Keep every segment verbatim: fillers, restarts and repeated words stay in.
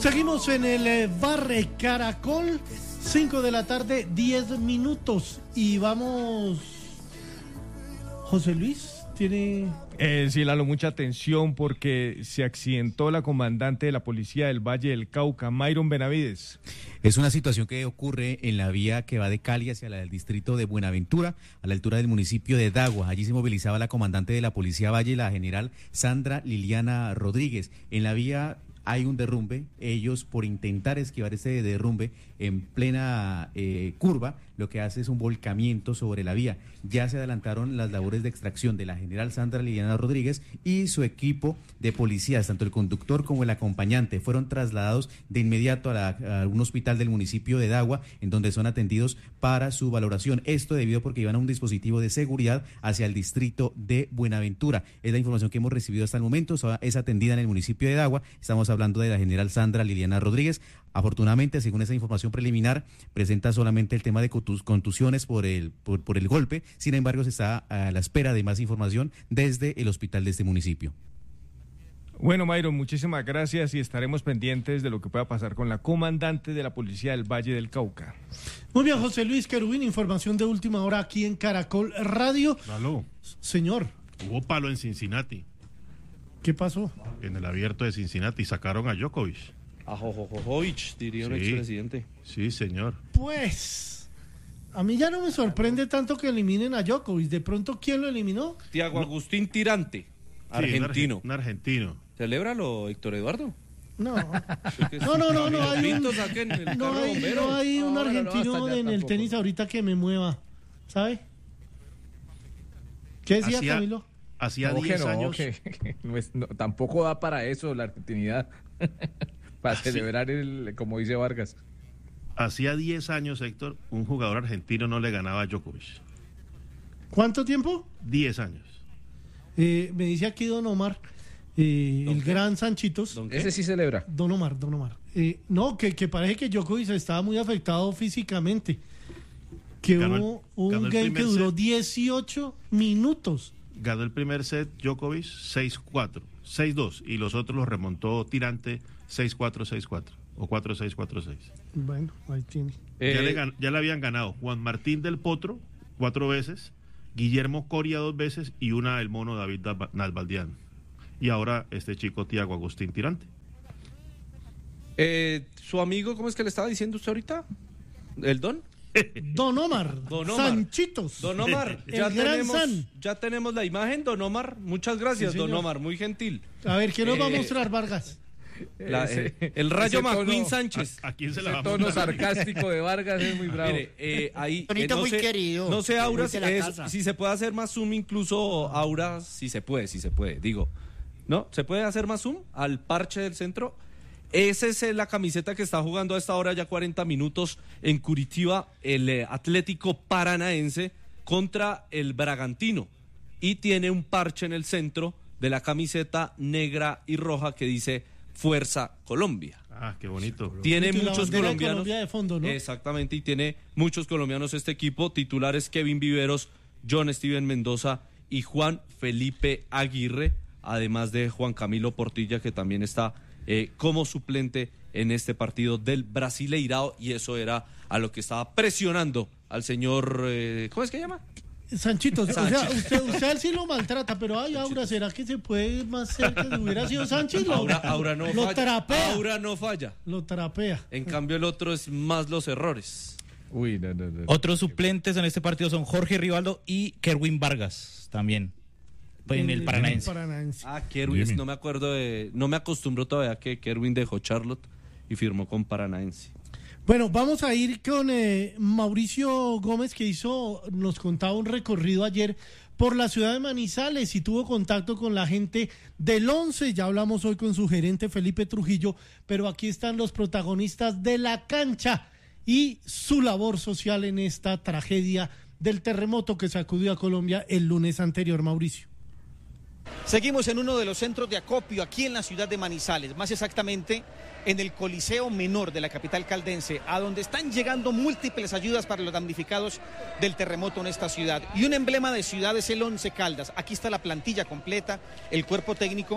Seguimos en el eh, Bar Caracol, cinco de la tarde, diez minutos. Y vamos... José Luis, ¿tiene...? Eh, sí, Lalo, mucha atención porque se accidentó la comandante de la policía del Valle del Cauca, Mayron Benavides. Es una situación que ocurre en la vía que va de Cali hacia el distrito de Buenaventura, a la altura del municipio de Dagua. Allí se movilizaba la comandante de la policía Valle, la general Sandra Liliana Rodríguez. En la vía hay un derrumbe. Ellos, por intentar esquivar ese derrumbe en plena eh, curva, lo que hace es un volcamiento sobre la vía. Ya se adelantaron las labores de extracción de la general Sandra Liliana Rodríguez y su equipo de policías, tanto el conductor como el acompañante, fueron trasladados de inmediato a, la, a un hospital del municipio de Dagua, en donde son atendidos para su valoración. Esto debido porque iban a un dispositivo de seguridad hacia el distrito de Buenaventura. Es la información que hemos recibido hasta el momento. Es atendida en el municipio de Dagua. Estamos hablando de la general Sandra Liliana Rodríguez. Afortunadamente, según esa información preliminar, presenta solamente el tema de contusiones por el, por, por el golpe. Sin embargo, se está a la espera de más información desde el hospital de este municipio. Bueno, Mayron, muchísimas gracias y estaremos pendientes de lo que pueda pasar con la comandante de la policía del Valle del Cauca. Muy bien, José Luis Querubín, información de última hora aquí en Caracol Radio. Aló. Señor. Hubo palo en Cincinnati. ¿Qué pasó? En el abierto de Cincinnati sacaron a Djokovic. A Jojojovic, diría un Sí. expresidente. Sí, señor. Pues, a mí ya no me sorprende tanto que eliminen a Djokovic. De pronto, ¿quién lo eliminó? Tiago No. Agustín Tirante, Sí, argentino. un, arge- un argentino. Celébralo, Héctor Eduardo. No. No, no, no, no hay un, Pinto saquen el no carro hay, bombero. no hay un No, no, no, argentino hasta allá en el tampoco. tenis ahorita que me mueva, ¿sabe? ¿Qué decía Hacía- Camilo? Hacía No, que diez no, años. que- que no es- no, tampoco da para eso la argentinidad. Para Sí. celebrar el, como dice Vargas. Hacía diez años, Héctor, un jugador argentino no le ganaba a Djokovic. ¿Cuánto tiempo? diez años. Eh, me dice aquí Don Omar, eh, el gran Sanchitos. ¿Don qué? Ese sí celebra. Don Omar, Don Omar. Eh, no, que, que parece que Djokovic estaba muy afectado físicamente. Que Ganó el- hubo un ganó el game que primer duró set. dieciocho minutos. Ganó el primer set Djokovic seis cuatro, seis dos, y los otros los remontó Tirante seis cuatro, seis cuatro, o cuatro seis, cuatro seis. Bueno, ahí tiene. Eh, Ya, le gan- ya le habían ganado Juan Martín del Potro cuatro veces, Guillermo Coria dos veces y una el mono David Nalba- Nalbandián. Y ahora este chico Tiago Agustín Tirante. eh, su amigo, ¿cómo es que le estaba diciendo usted ahorita? ¿El Don? Don Omar, Don Omar. Sanchitos. Don Omar, El ya gran tenemos, San. ya tenemos la imagen, Don Omar. Muchas gracias, Sí, Don señor. Omar, muy gentil. A ver, ¿qué nos va a Eh, mostrar Vargas? La- Ese- eh, el Rayo ese tono- McQueen Sánchez. ¿A, a quién se Ese la va a tono mostrar? sarcástico de Vargas es muy bravo. Mire, eh, ahí, Tonito eh, no muy sé, querido. No sé, Aura, Muy de la es- casa. si se puede hacer más zoom, incluso Aura, si se puede, si se puede, digo. ¿No? ¿Se puede hacer más zoom al parche del centro? Esa es eh, la camiseta que está jugando a esta hora ya cuarenta minutos en Curitiba, el eh, Atlético Paranaense contra el Bragantino. Y tiene un parche en el centro de la camiseta negra y roja que dice Fuerza Colombia. Ah, qué bonito. Tiene Y la muchos bandera de colombianos. Colombia de fondo, ¿no? Exactamente, y tiene muchos colombianos este equipo. Titulares Kevin Viveros, John Steven Mendoza y Juan Felipe Aguirre, además de Juan Camilo Portilla, que también está eh, como suplente en este partido del Brasileirao, y eso era a lo que estaba presionando al señor, eh, ¿cómo es que llama? Sanchitos, o sea, Sánchez. usted, usted a él sí lo maltrata, pero ay, Aura, ¿será que se puede ir más cerca? Si hubiera sido Sánchez, lo, Aura, Aura no lo falla. trapea. Aura no falla. Lo trapea. En cambio el otro es más los errores. Uy, no, no, no. Otros suplentes en este partido son Jorge Rivaldo y Kerwin Vargas, también, en el Paranaense. Paranaense. Ah, Kerwin, no me acuerdo de, no me acostumbro todavía que Kerwin dejó Charlotte y firmó con Paranaense. Bueno, vamos a ir con eh, Mauricio Gómez, que hizo, nos contaba un recorrido ayer por la ciudad de Manizales y tuvo contacto con la gente del Once. Ya hablamos hoy con su gerente Felipe Trujillo, pero aquí están los protagonistas de la cancha y su labor social en esta tragedia del terremoto que sacudió a Colombia el lunes anterior, Mauricio. Seguimos en uno de los centros de acopio aquí en la ciudad de Manizales, más exactamente en el Coliseo Menor de la capital caldense, a donde están llegando múltiples ayudas para los damnificados del terremoto en esta ciudad. Y un emblema de ciudad es el Once Caldas. Aquí está la plantilla completa, el cuerpo técnico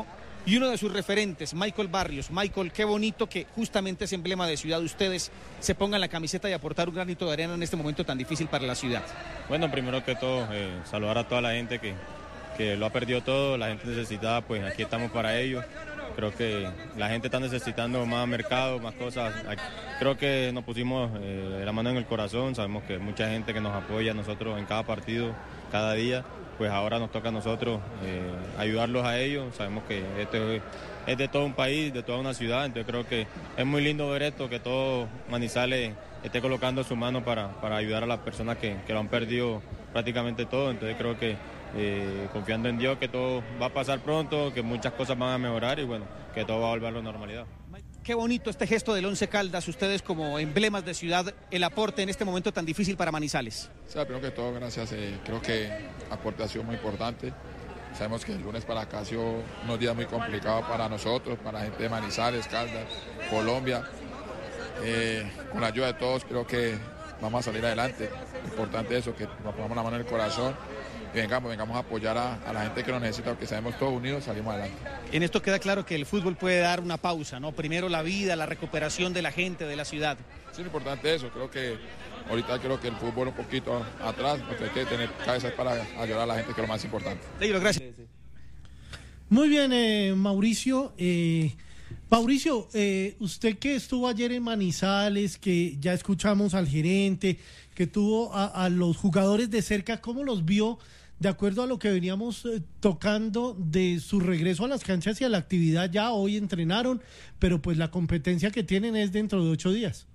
y uno de sus referentes, Michael Barrios. Michael, qué bonito que justamente ese emblema de ciudad de ustedes se pongan la camiseta y aportar un granito de arena en este momento tan difícil para la ciudad. Bueno, primero que todo, eh, saludar a toda la gente que, que lo ha perdido todo, la gente necesitada, pues aquí estamos para ellos. Creo que la gente está necesitando más mercado, más cosas. Creo que nos pusimos eh, la mano en el corazón, sabemos que hay mucha gente que nos apoya a nosotros en cada partido, cada día. Pues ahora nos toca a nosotros eh, ayudarlos a ellos. Sabemos que esto es, es de todo un país, de toda una ciudad, entonces creo que es muy lindo ver esto, que todo Manizales esté colocando su mano para, para ayudar a las personas que, que lo han perdido prácticamente todo. Entonces creo que eh, confiando en Dios que todo va a pasar pronto, que muchas cosas van a mejorar y bueno, que todo va a volver a la normalidad. Qué bonito este gesto del Once Caldas, ustedes como emblemas de ciudad, el aporte en este momento tan difícil para Manizales. O sea, primero que todo, gracias. Eh, creo que el aporte ha sido muy importante. Sabemos que el lunes para acá ha sido unos días muy complicados para nosotros, para la gente de Manizales, Caldas, Colombia. Eh, con la ayuda de todos creo que vamos a salir adelante. Importante eso, que nos pongamos la mano en el corazón y vengamos, vengamos a apoyar a, a la gente que nos necesita, porque sabemos todos unidos salimos adelante. En esto queda claro que el fútbol puede dar una pausa, ¿no? Primero la vida, la recuperación de la gente, de la ciudad. Sí, es importante eso. Creo que ahorita creo que el fútbol un poquito atrás, porque hay que tener cabezas para ayudar a la gente, que es lo más importante. Leiro, gracias. Muy bien, eh, Mauricio. Eh, Mauricio, eh, usted que estuvo ayer en Manizales, que ya escuchamos al gerente, que tuvo a, a los jugadores de cerca, ¿cómo los vio de acuerdo a lo que veníamos eh, tocando de su regreso a las canchas y a la actividad? Ya hoy entrenaron, pero pues la competencia que tienen es dentro de ocho días.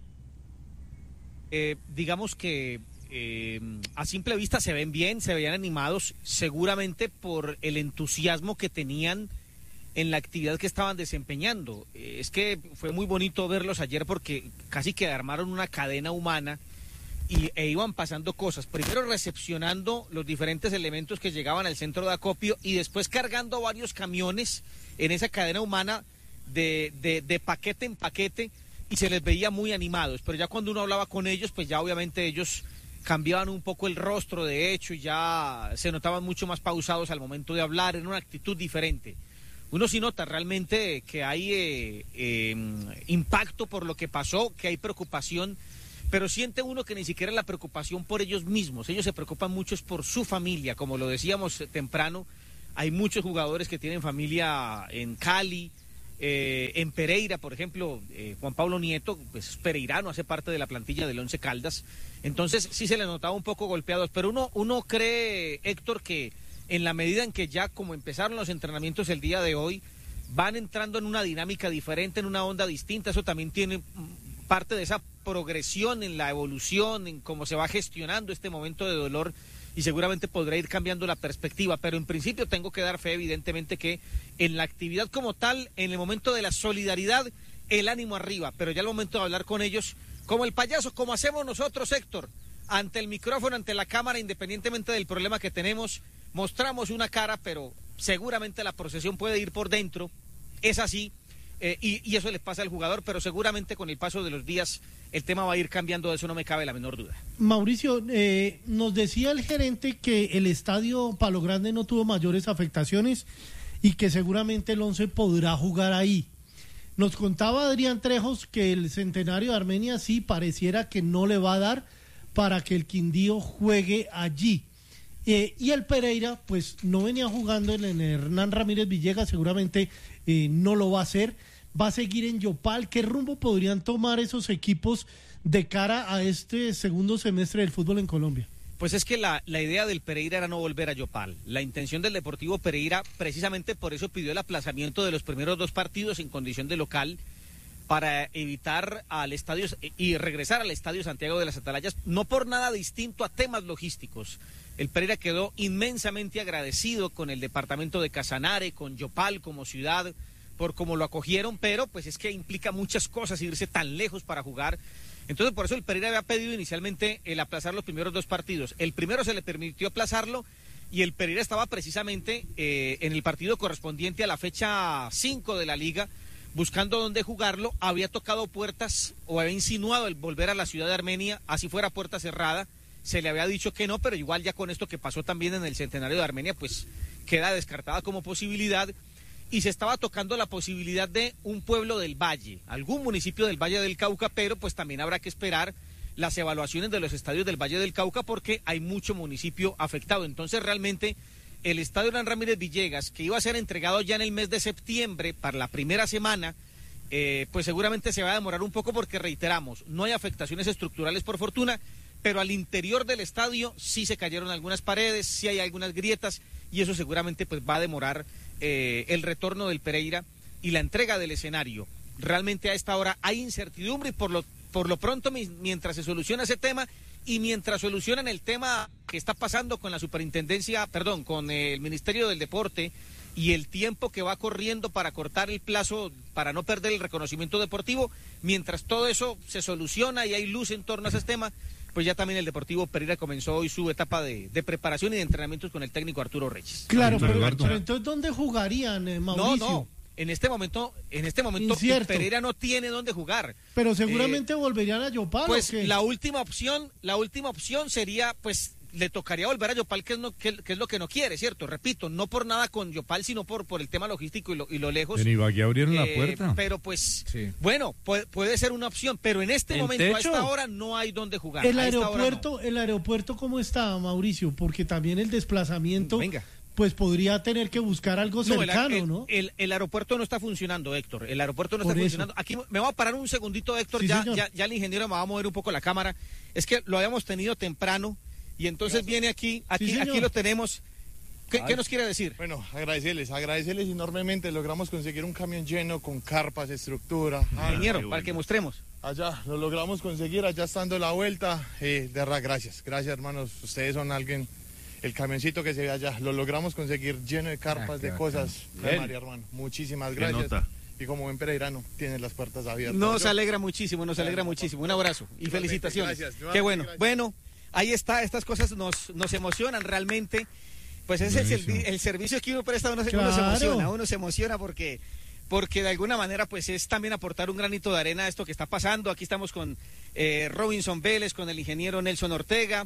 Eh, digamos que eh, a simple vista se ven bien, se veían animados, seguramente por el entusiasmo que tenían en la actividad que estaban desempeñando. Eh, es que fue muy bonito verlos ayer porque casi que armaron una cadena humana y, e iban pasando cosas, primero recepcionando los diferentes elementos que llegaban al centro de acopio y después cargando varios camiones en esa cadena humana de, de, de paquete en paquete, y se les veía muy animados, pero ya cuando uno hablaba con ellos, pues ya obviamente ellos cambiaban un poco el rostro, de hecho, y ya se notaban mucho más pausados al momento de hablar, en una actitud diferente. Uno sí nota realmente que hay eh, eh, impacto por lo que pasó, que hay preocupación, pero siente uno que ni siquiera es la preocupación por ellos mismos. Ellos se preocupan mucho es por su familia, como lo decíamos temprano. Hay muchos jugadores que tienen familia en Cali, eh, en Pereira, por ejemplo, eh, Juan Pablo Nieto, pues es pereirano, hace parte de la plantilla del Once Caldas. Entonces sí se les notaba un poco golpeados, pero uno, uno cree, Héctor, que en la medida en que ya como empezaron los entrenamientos el día de hoy, van entrando en una dinámica diferente, en una onda distinta. Eso también tiene parte de esa progresión en la evolución, en cómo se va gestionando este momento de dolor, y seguramente podrá ir cambiando la perspectiva, pero en principio tengo que dar fe, evidentemente, que en la actividad como tal, en el momento de la solidaridad, el ánimo arriba, pero ya el momento de hablar con ellos, como el payaso, como hacemos nosotros, Héctor, ante el micrófono, ante la cámara, independientemente del problema que tenemos, mostramos una cara, pero seguramente la procesión puede ir por dentro, es así, eh, y, y eso le pasa al jugador, pero seguramente con el paso de los días el tema va a ir cambiando, de eso no me cabe la menor duda. Mauricio, eh, nos decía el gerente que el estadio Palo Grande no tuvo mayores afectaciones y que seguramente el Once podrá jugar ahí. Nos contaba Adrián Trejos que el Centenario de Armenia sí pareciera que no le va a dar para que el Quindío juegue allí. Eh, y el Pereira, pues no venía jugando en el Hernán Ramírez Villegas, seguramente eh, no lo va a hacer. Va a seguir en Yopal. ¿Qué rumbo podrían tomar esos equipos de cara a este segundo semestre del fútbol en Colombia? Pues es que la, la idea del Pereira era no volver a Yopal. La intención del Deportivo Pereira, precisamente por eso pidió el aplazamiento de los primeros dos partidos en condición de local, para evitar al estadio y regresar al Estadio Santiago de las Atalayas, no por nada distinto a temas logísticos. El Pereira quedó inmensamente agradecido con el departamento de Casanare, con Yopal como ciudad, por cómo lo acogieron, pero pues es que implica muchas cosas irse tan lejos para jugar. Entonces por eso el Pereira había pedido inicialmente el aplazar los primeros dos partidos. El primero se le permitió aplazarlo y el Pereira estaba precisamente eh, en el partido correspondiente a la fecha cinco de la liga, buscando dónde jugarlo. Había tocado puertas o había insinuado el volver a la ciudad de Armenia, así fuera puerta cerrada. Se le había dicho que no, pero igual ya con esto que pasó también en el Centenario de Armenia, pues queda descartada como posibilidad. y se estaba tocando la posibilidad de un pueblo del Valle, algún municipio del Valle del Cauca, pero pues también habrá que esperar las evaluaciones de los estadios del Valle del Cauca porque hay mucho municipio afectado. Entonces realmente el estadio Hernán Ramírez Villegas, que iba a ser entregado ya en el mes de septiembre para la primera semana, eh, pues seguramente se va a demorar un poco porque reiteramos, no hay afectaciones estructurales por fortuna, pero al interior del estadio sí se cayeron algunas paredes, sí hay algunas grietas y eso seguramente pues va a demorar eh, el retorno del Pereira y la entrega del escenario. Realmente a esta hora hay incertidumbre y por lo, por lo pronto mientras se soluciona ese tema y mientras solucionan el tema que está pasando con la superintendencia, perdón, con el Ministerio del Deporte y el tiempo que va corriendo para cortar el plazo, para no perder el reconocimiento deportivo, mientras todo eso se soluciona y hay luz en torno a ese tema, pues ya también el Deportivo Pereira comenzó hoy su etapa de, de preparación y de entrenamientos con el técnico Arturo Reyes. Claro, pero, pero entonces ¿dónde jugarían, eh, Mauricio? No, no, en este momento, en este momento Pereira no tiene dónde jugar. Pero seguramente eh, volverían a Yopal. Pues ¿o qué? la última opción, la última opción sería, pues, le tocaría volver a Yopal, que es, no, que, que es lo que no quiere, ¿cierto? Repito, no por nada con Yopal, sino por, por el tema logístico y lo, y lo lejos. En Ibagué abrieron eh, la puerta. Pero pues, sí. bueno, puede, puede ser una opción, pero en este ¿En momento, techo? a esta hora, no hay dónde jugar. El a aeropuerto, no. el aeropuerto, ¿cómo está, Mauricio? Porque también el desplazamiento... Venga. Pues podría tener que buscar algo cercano, no, el, ¿no? El, el aeropuerto no está funcionando, Héctor. El aeropuerto no Por está eso. funcionando. Aquí me voy a parar un segundito, Héctor. Sí, ya, señor. ya, ya el ingeniero me va a mover un poco la cámara. Es que lo habíamos tenido temprano y entonces Gracias. viene aquí, aquí, Sí, aquí lo tenemos. ¿Qué, ¿Qué nos quiere decir? Bueno, agradecerles, agradecerles enormemente. Logramos conseguir un camión lleno con carpas, estructura. Ingeniero, Ah, para bueno. que mostremos. Allá, lo logramos conseguir, allá estando la vuelta. Eh, de verdad, gracias, gracias hermanos. Ustedes son alguien, el camioncito que se ve allá, lo logramos conseguir lleno de carpas, Ah, de bacán. cosas. Bien. Ay, María, hermano, muchísimas ¿Qué gracias. nota? Y como buen pereirano, tienen las puertas abiertas. Nos Yo- alegra muchísimo, nos alegra muchísimo. Un abrazo y Igualmente, felicitaciones. gracias, Qué nuevamente, bueno. gracias. Bueno, ahí está, estas cosas nos, nos emocionan realmente. Pues ese es el, Buenísimo. el servicio que uno presta, uno, se- Claro. uno se emociona, uno se emociona porque, porque de alguna manera pues es también aportar un granito de arena a esto que está pasando. Aquí estamos con eh, Robinson Vélez, con el ingeniero Nelson Ortega.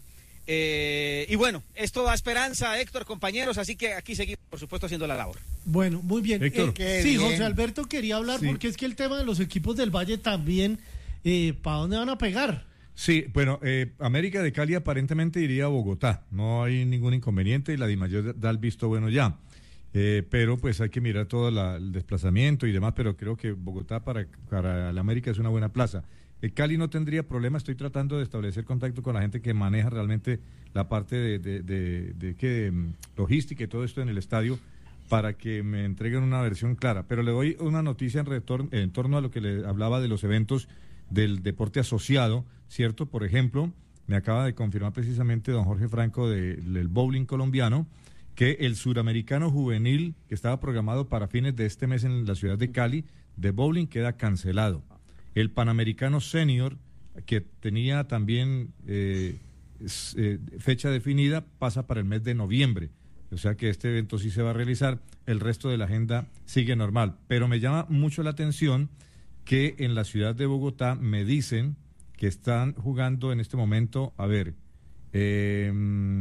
Eh, y bueno, esto da esperanza, Héctor, compañeros, así que aquí seguimos, por supuesto, haciendo la labor. Bueno, muy bien. Héctor. Eh, sí, José Alberto quería hablar Sí. porque es que el tema de los equipos del Valle también, eh, ¿para dónde van a pegar? Sí, bueno, eh, América de Cali aparentemente iría a Bogotá. No hay ningún inconveniente y la DIMAYOR da el visto bueno ya. Eh, pero pues hay que mirar todo la- el desplazamiento y demás, pero creo que Bogotá para, para la América es una buena plaza. El Cali no tendría problema, estoy tratando de establecer contacto con la gente que maneja realmente la parte de, de, de, de, que, de, mm, logística y todo esto en el estadio para que me entreguen una versión clara. Pero le doy una noticia en, retorno, en torno a lo que le hablaba de los eventos del deporte asociado, ¿cierto? Por ejemplo, me acaba de confirmar precisamente don Jorge Franco de- del bowling colombiano que el suramericano juvenil que estaba programado para fines de este mes en la ciudad de Cali de bowling queda cancelado. El panamericano senior que tenía también eh, es, eh, fecha definida pasa para el mes de noviembre. O sea que este evento sí se va a realizar, el resto de la agenda sigue normal. Pero me llama mucho la atención que en la ciudad de Bogotá me dicen que están jugando en este momento, a ver, eh,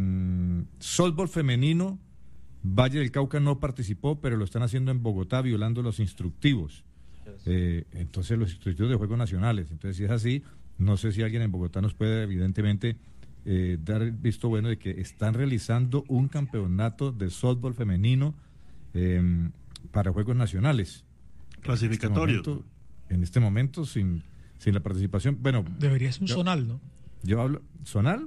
softball femenino, Valle del Cauca no participó, pero lo están haciendo en Bogotá violando los instructivos. Eh, entonces los instructivos de Juegos Nacionales. Entonces si es así, no sé si alguien en Bogotá nos puede evidentemente eh, dar el visto bueno de que están realizando un campeonato de softball femenino eh, para Juegos Nacionales. Clasificatorio. En este momento, en este momento sin, sin la participación, bueno... Debería ser un yo, zonal, ¿no? Yo hablo... ¿Zonal?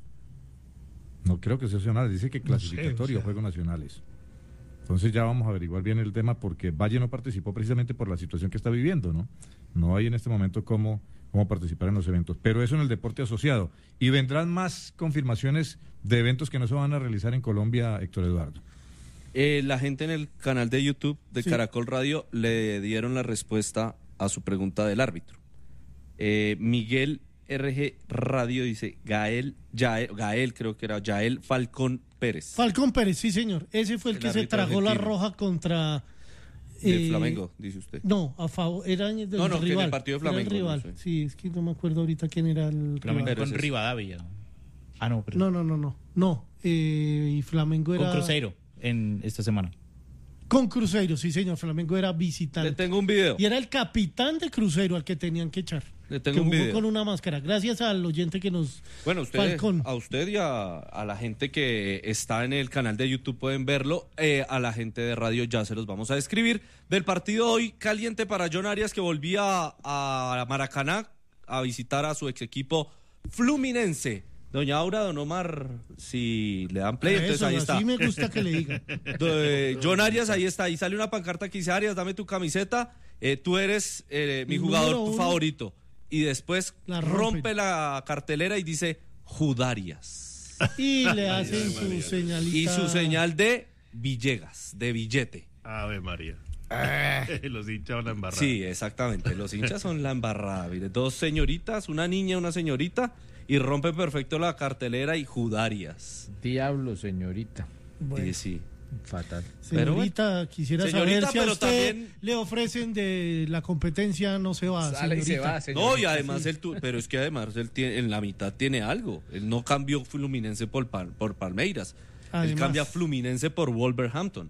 No creo que sea zonal, dice que clasificatorio No sé, o sea. a Juegos Nacionales. Entonces ya vamos a averiguar bien el tema porque Valle no participó precisamente por la situación que está viviendo, ¿no? No hay en este momento cómo, cómo participar en los eventos, pero eso en el deporte asociado. Y vendrán más confirmaciones de eventos que no se van a realizar en Colombia, Héctor Eduardo. Eh, la gente en el canal de YouTube de Sí. Caracol Radio le dieron la respuesta a su pregunta del árbitro. Eh, Miguel R G Radio dice Gael, Yael, Gael creo que era Yael Falcón Pérez. Falcón Pérez, sí señor. Ese fue el, El que se árbitro tragó la argentino. roja contra... Del eh, Flamengo, dice usted. No, a favor, era del No, no, que en el rival. partido de Era el Flamengo, rival. no sé. Sí, es que no me acuerdo ahorita quién era el Flamengo rival. con Rivadavia. Ah, no, pero No, no, no, no. No, eh, y Flamengo era... con Cruzeiro en esta semana. Con Cruzeiro, sí señor, Flamengo era visitante. Le tengo un video. Y era el capitán de Cruzeiro al que tenían que echar. Le tengo que un jugó video. con una máscara. Gracias al oyente que nos... Bueno, usted, Falcón. a usted y a, a la gente que está en el canal de YouTube pueden verlo. Eh, a la gente de radio ya se los vamos a describir. Del partido hoy caliente para John Arias, que volvía a Maracaná a visitar a su ex equipo Fluminense. Doña Aura, don Omar, si le dan play, Eso, entonces ahí está. así me gusta que le digan. Eh, John Arias, ahí está. Ahí sale una pancarta que dice: Arias, dame tu camiseta. Eh, tú eres eh, mi El jugador número uno. favorito. Y después La rompe rompen. la cartelera y dice Judarias. Y le hacen su señalita. Y su señal de Villegas, de billete. Ave María. Los hinchas van a embarrar. Sí, exactamente. Los hinchas son la embarrada. Mire, dos señoritas, una niña, una señorita, y rompe perfecto la cartelera y Judarias. Diablo, señorita. Bueno. Sí, sí. Fatal. Señorita, quisiera Señorita, saber si a pero usted también- le ofrecen de la competencia, no se va. Sale y se señorita. va, señorita. No, y además él tu- pero es que además él tiene, en la mitad tiene algo. Él no cambió Fluminense por, Pal- por Palmeiras. Él Además. cambia Fluminense por Wolverhampton.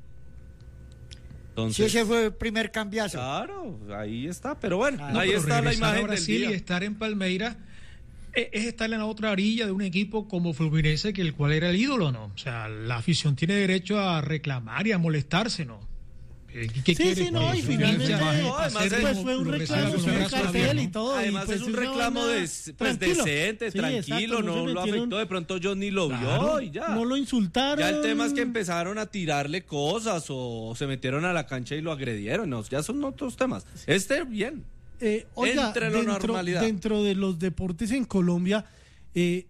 Sí, Entonces, ese fue el primer cambiazo. claro, ahí está. Pero bueno, No, ahí pero está la regresar a imagen del Brasil día. y estar en Palmeiras eh, es estar en la otra orilla de un equipo como Fluminense, que el cual era el ídolo, ¿no? O sea, la afición tiene derecho a reclamar y a molestarse, ¿no? Eh, ¿Qué Sí, quiere? sí, no, Pues, y un finalmente hincha no, va a además, hacer pues como fue un lo recibe reclamo, con fue los un brazos cartel y abiertos. todo. y Además pues es un una reclamo vaina de, pues, tranquilo. decente, Sí, tranquilo, exacto, no, se lo metieron- afectó, de pronto John ni lo Claro, vio y ya. No lo insultaron. Ya el tema es que empezaron a tirarle cosas o se metieron a la cancha y lo agredieron, no, ya son otros temas. Este bien. Eh, oiga, Entre la dentro, normalidad. dentro de los deportes en Colombia, eh,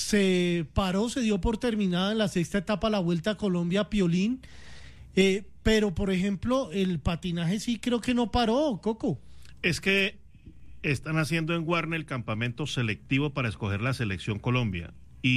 se paró, se dio por terminada en la sexta etapa la Vuelta a Colombia Piolín, eh, pero por ejemplo el patinaje sí creo que no paró, Coco. Es que están haciendo en Warner el campamento selectivo para escoger la selección Colombia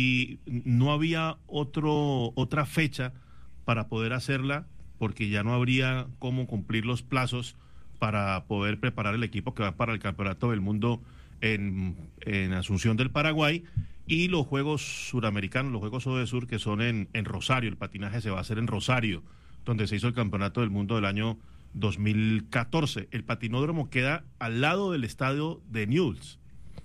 y no había otro otra fecha para poder hacerla porque ya no habría cómo cumplir los plazos para poder preparar el equipo que va para el Campeonato del Mundo en, en Asunción del Paraguay y los Juegos Suramericanos, los Juegos Odesur que son en, en Rosario. El patinaje se va a hacer en Rosario, donde se hizo el Campeonato del Mundo del año dos mil catorce. El patinódromo queda al lado del estadio de Newell's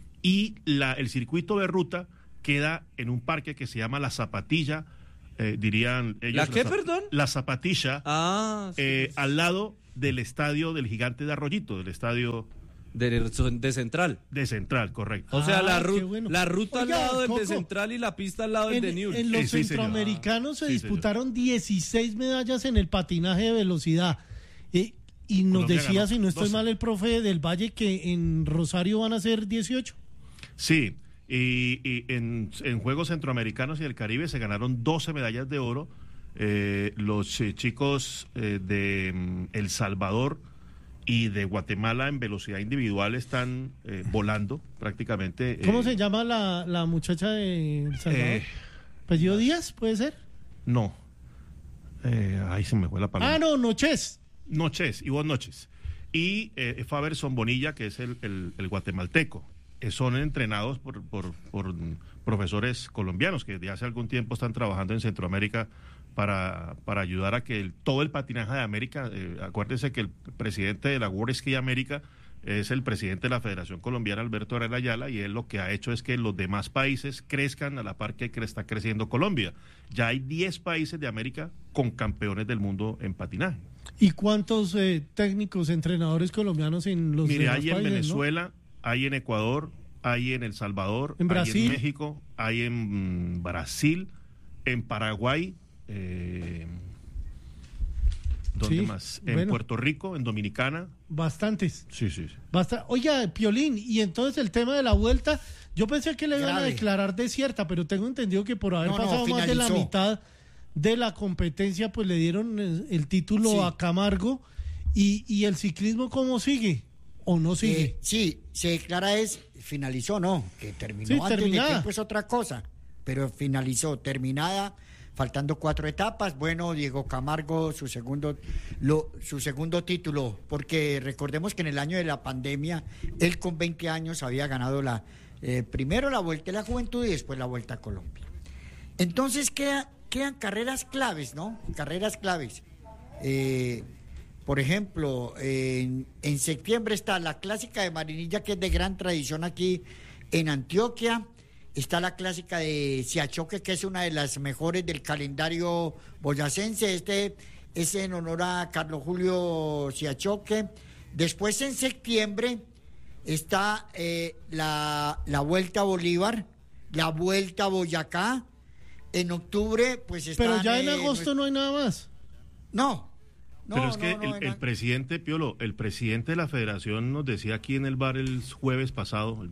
y la, el circuito de ruta queda en un parque que se llama La Zapatilla, eh, dirían ellos. ¿La qué, Zap- perdón? La Zapatilla, Ah, sí, eh, sí. al lado del estadio del Gigante de Arroyito, del estadio de, de Central. de Central, correcto. O sea, Ah, la, qué ru- bueno. la ruta Oiga, al lado del de Coco, Central y la pista al lado del En, de Newell's. en los Sí, sí, señor. centroamericanos se Sí, disputaron dieciséis medallas en el patinaje de velocidad. Eh, y nos Colombia decía, ganó si no estoy doce. mal, el profe del Valle, que en Rosario van a ser dieciocho. Sí, y, y en, en Juegos Centroamericanos y del Caribe se ganaron doce medallas de oro. Eh, los eh, chicos eh, de mm, El Salvador y de Guatemala en velocidad individual están eh, volando prácticamente. ¿Cómo eh, se llama la, la muchacha de El Salvador? eh, ¿Apellido Díaz, puede ser? No. Eh, ahí se me fue la palabra. Ah, no, Noches. Noches, Ivonne Noches. Y eh, Faberson Bonilla, que es el, el, el guatemalteco. Eh, son entrenados por, por, por profesores colombianos que desde hace algún tiempo están trabajando en Centroamérica para, para ayudar a que el, todo el patinaje de América, eh, acuérdense que el presidente de la World Ski América es el presidente de la Federación Colombiana, Alberto Arana Ayala, y él lo que ha hecho es que los demás países crezcan a la par que cre- está creciendo Colombia. Ya hay diez países de América con campeones del mundo en patinaje. ¿Y cuántos eh, técnicos, entrenadores colombianos en los Mire, demás hay en países, no? Venezuela, hay en Ecuador, hay en El Salvador, ¿En hay Brasil? en México, hay en mm, Brasil, en Paraguay, eh, ¿dónde Sí, más? En bueno. Puerto Rico, en Dominicana. Bastantes. Sí, sí, sí. Basta. Oiga, Piolín, y entonces el tema de la vuelta, yo pensé que le iban a Grave. declarar desierta, pero tengo entendido que por haber No, no, pasado más de la finalizó. mitad de la competencia, pues le dieron eh, el título Sí. a Camargo. Y, y el ciclismo, ¿cómo sigue? ¿O no sigue? Eh, sí, se declara es, finalizó, no, que terminó Sí, antes terminada. de tiempo es otra cosa, pero finalizó, terminada, faltando cuatro etapas. Bueno, Diego Camargo, su segundo, lo, su segundo título, porque recordemos que en el año de la pandemia, él con veinte años había ganado la eh, primero la Vuelta a la Juventud y después la Vuelta a Colombia. Entonces queda, quedan carreras claves, ¿no? Carreras claves. Eh, por ejemplo, en, en septiembre está la clásica de Marinilla, que es de gran tradición aquí en Antioquia. Está la clásica de Siachoque, que es una de las mejores del calendario boyacense. Este es en honor a Carlos Julio Siachoque. Después, en septiembre, está eh, la, la Vuelta a Bolívar, la Vuelta a Boyacá. En octubre, pues está. Pero ya en eh, agosto no hay nada más. No. No, Pero es que no, no, el, el presidente, Piolo, el presidente de la federación nos decía aquí en el bar el jueves pasado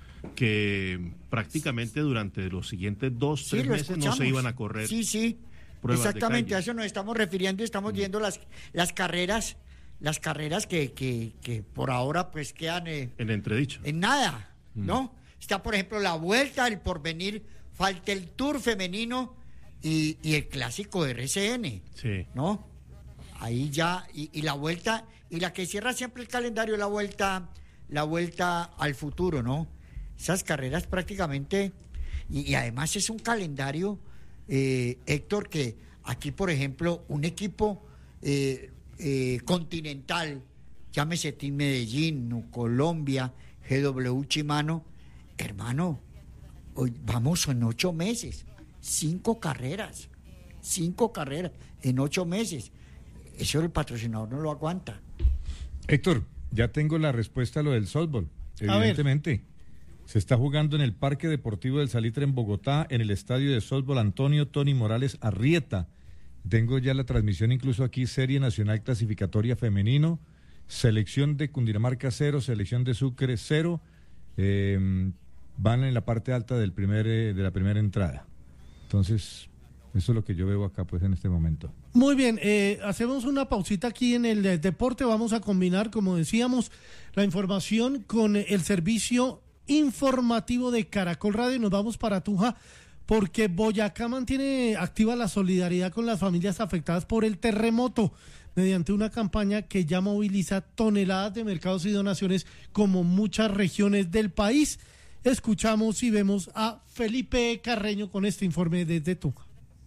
que prácticamente durante los siguientes dos, sí, tres meses escuchamos. no se iban a correr. Sí, sí, exactamente, a eso nos estamos refiriendo, estamos mm. viendo las, las carreras, las carreras que, que, que por ahora pues quedan... Eh, en entredicho. En nada, mm. ¿no? Está, por ejemplo, la Vuelta, el Porvenir, falta el Tour femenino y, y el clásico de R C N, sí. ¿no? Ahí ya, y, y la Vuelta, y la que cierra siempre el calendario, la Vuelta, la Vuelta al Futuro, ¿no? Esas carreras prácticamente, y, y además es un calendario, eh, Héctor, que aquí, por ejemplo, un equipo eh, eh, continental, llámese Team Medellín, Colombia, G W Chimano, hermano, hoy vamos en ocho meses, cinco carreras, cinco carreras en ocho meses. Eso el patrocinador no lo aguanta. Héctor, ya tengo la respuesta a lo del softball, evidentemente. Se está jugando en el Parque Deportivo del Salitre en Bogotá, en el estadio de softball Antonio Tony Morales Arrieta. Tengo ya la transmisión incluso aquí, Serie Nacional Clasificatoria Femenino, selección de Cundinamarca cero, selección de Sucre cero, eh, van en la parte alta del primer, eh, de la primera entrada. Entonces, eso es lo que yo veo acá pues en este momento. Muy bien, eh, hacemos una pausita aquí en el eh, deporte, vamos a combinar, como decíamos, la información con eh, el servicio informativo de Caracol Radio. Nos vamos para Tunja porque Boyacá mantiene activa la solidaridad con las familias afectadas por el terremoto mediante una campaña que ya moviliza toneladas de mercados y donaciones como muchas regiones del país. Escuchamos y vemos a Felipe Carreño con este informe desde Tunja.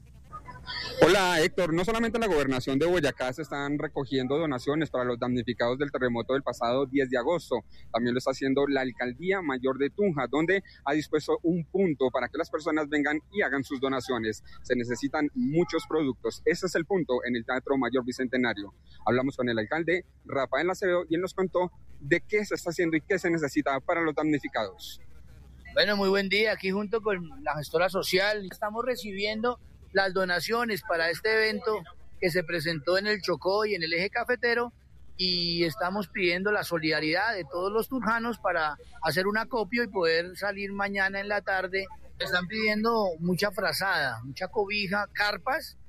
Hola Héctor, no solamente en la gobernación de Boyacá se están recogiendo donaciones para los damnificados del terremoto del pasado diez de agosto, también lo está haciendo la Alcaldía Mayor de Tunja, donde ha dispuesto un punto para que las personas vengan y hagan sus donaciones. Se necesitan muchos productos, ese es el punto en el Teatro Mayor Bicentenario. Hablamos con el alcalde Rafael Acevedo y él nos contó de qué se está haciendo y qué se necesita para los damnificados. Bueno, muy buen día, aquí junto con la gestora social estamos recibiendo las donaciones para este evento que se presentó en el Chocó y en el eje cafetero, y estamos pidiendo la solidaridad de todos los tunjanos para hacer un acopio y poder salir mañana en la tarde. Están pidiendo mucha frazada, mucha cobija, carpas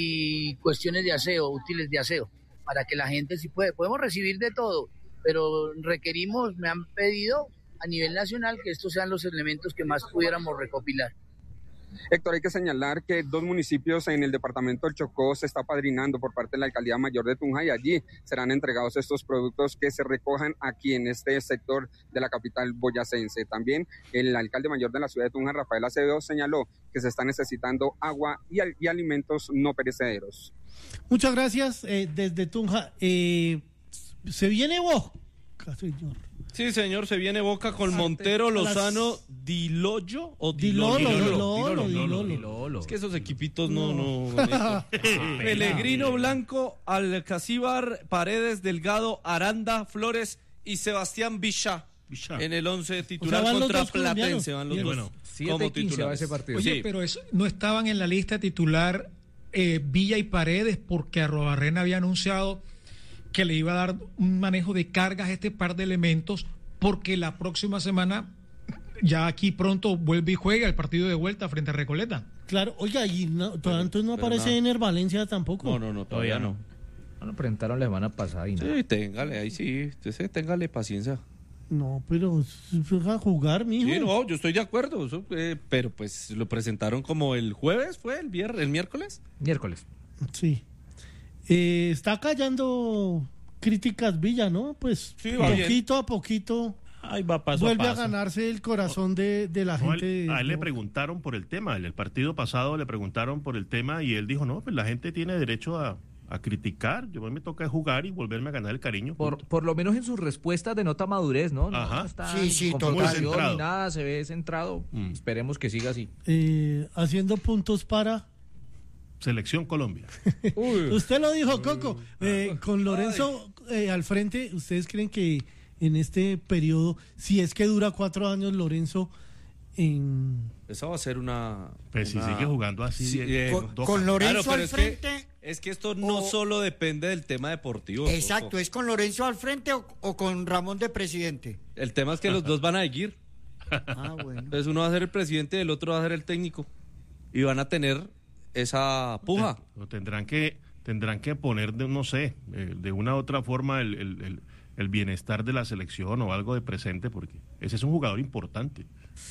y cuestiones de aseo, útiles de aseo, para que la gente sí puede. Podemos recibir de todo, pero requerimos, me han pedido a nivel nacional que estos sean los elementos que más pudiéramos recopilar. Héctor, hay que señalar que dos municipios en el departamento del Chocó se está padrinando por parte de la Alcaldía Mayor de Tunja y allí serán entregados estos productos que se recojan aquí en este sector de la capital boyacense. También el alcalde mayor de la ciudad de Tunja, Rafael Acevedo, señaló que se está necesitando agua y, y alimentos no perecederos. Muchas gracias eh, desde Tunja. Eh, ¿Se viene Boca, señor? Sí, señor, se viene Boca con Montero, Lozano, Dilollo o Dilolo, Dilolo, Dilolo, Dilolo. Es que esos equipitos no, no. no Pellegrino, Blanco, Alcacíbar, Paredes, Delgado, Aranda, Flores y Sebastián Villa. En el once titular, o sea, contra Platense van los Bien, dos bueno, como titulares. Ese partido. Oye, Sí. pero eso, no estaban en la lista titular eh, Villa y Paredes porque Arrobarrena había anunciado que le iba a dar un manejo de cargas a este par de elementos, porque la próxima semana, ya aquí pronto, vuelve y juega el partido de vuelta frente a Recoleta. Claro, oiga, y no, todavía entonces no pero aparece nada. Ener Valencia tampoco. No, no, no, todavía no. No lo presentaron la semana pasada y nada. Sí, téngale, ahí sí, usted téngale paciencia. No, pero a jugar, mijo. Sí, no, yo estoy de acuerdo, eso, eh, pero pues lo presentaron como el jueves, ¿fue? ¿El viernes? ¿El miércoles? Miércoles. Sí. Eh, está callando críticas Villa, ¿no? Pues Sí, va poquito bien. a poquito Ahí va paso vuelve a a, paso. ganarse el corazón de, de la No, a gente. él, a él le ¿no? preguntaron por el tema, en el partido pasado le preguntaron por el tema y él dijo, no, pues la gente tiene derecho a, a criticar, yo a mí me toca jugar y volverme a ganar el cariño. Por, por lo menos en sus respuestas denota madurez, ¿no? No, Ajá. no está Sí, sí, en total. confrontación Muy ni nada, se ve centrado. Mm. Esperemos que siga así. Eh, haciendo puntos para... Selección Colombia. Usted lo dijo, Coco. Eh, con Lorenzo eh, al frente, ¿ustedes creen que en este periodo, si es que dura cuatro años, Lorenzo en... Esa va a ser una... Pues una- si sigue jugando así, Sí, eh, Con, toca. con Lorenzo Claro, pero al es frente. que, es que esto no o- solo depende del tema deportivo. Exacto, Coco. ¿es con Lorenzo al frente o, o con Ramón de presidente? El tema es que los dos van a seguir. Ah, bueno. Entonces uno va a ser el presidente y el otro va a ser el técnico. Y van a tener esa puja. Lo tendrán que tendrán que poner, de, no sé, eh, de una u otra forma el, el, el, el bienestar de la selección o algo de presente, porque ese es un jugador importante.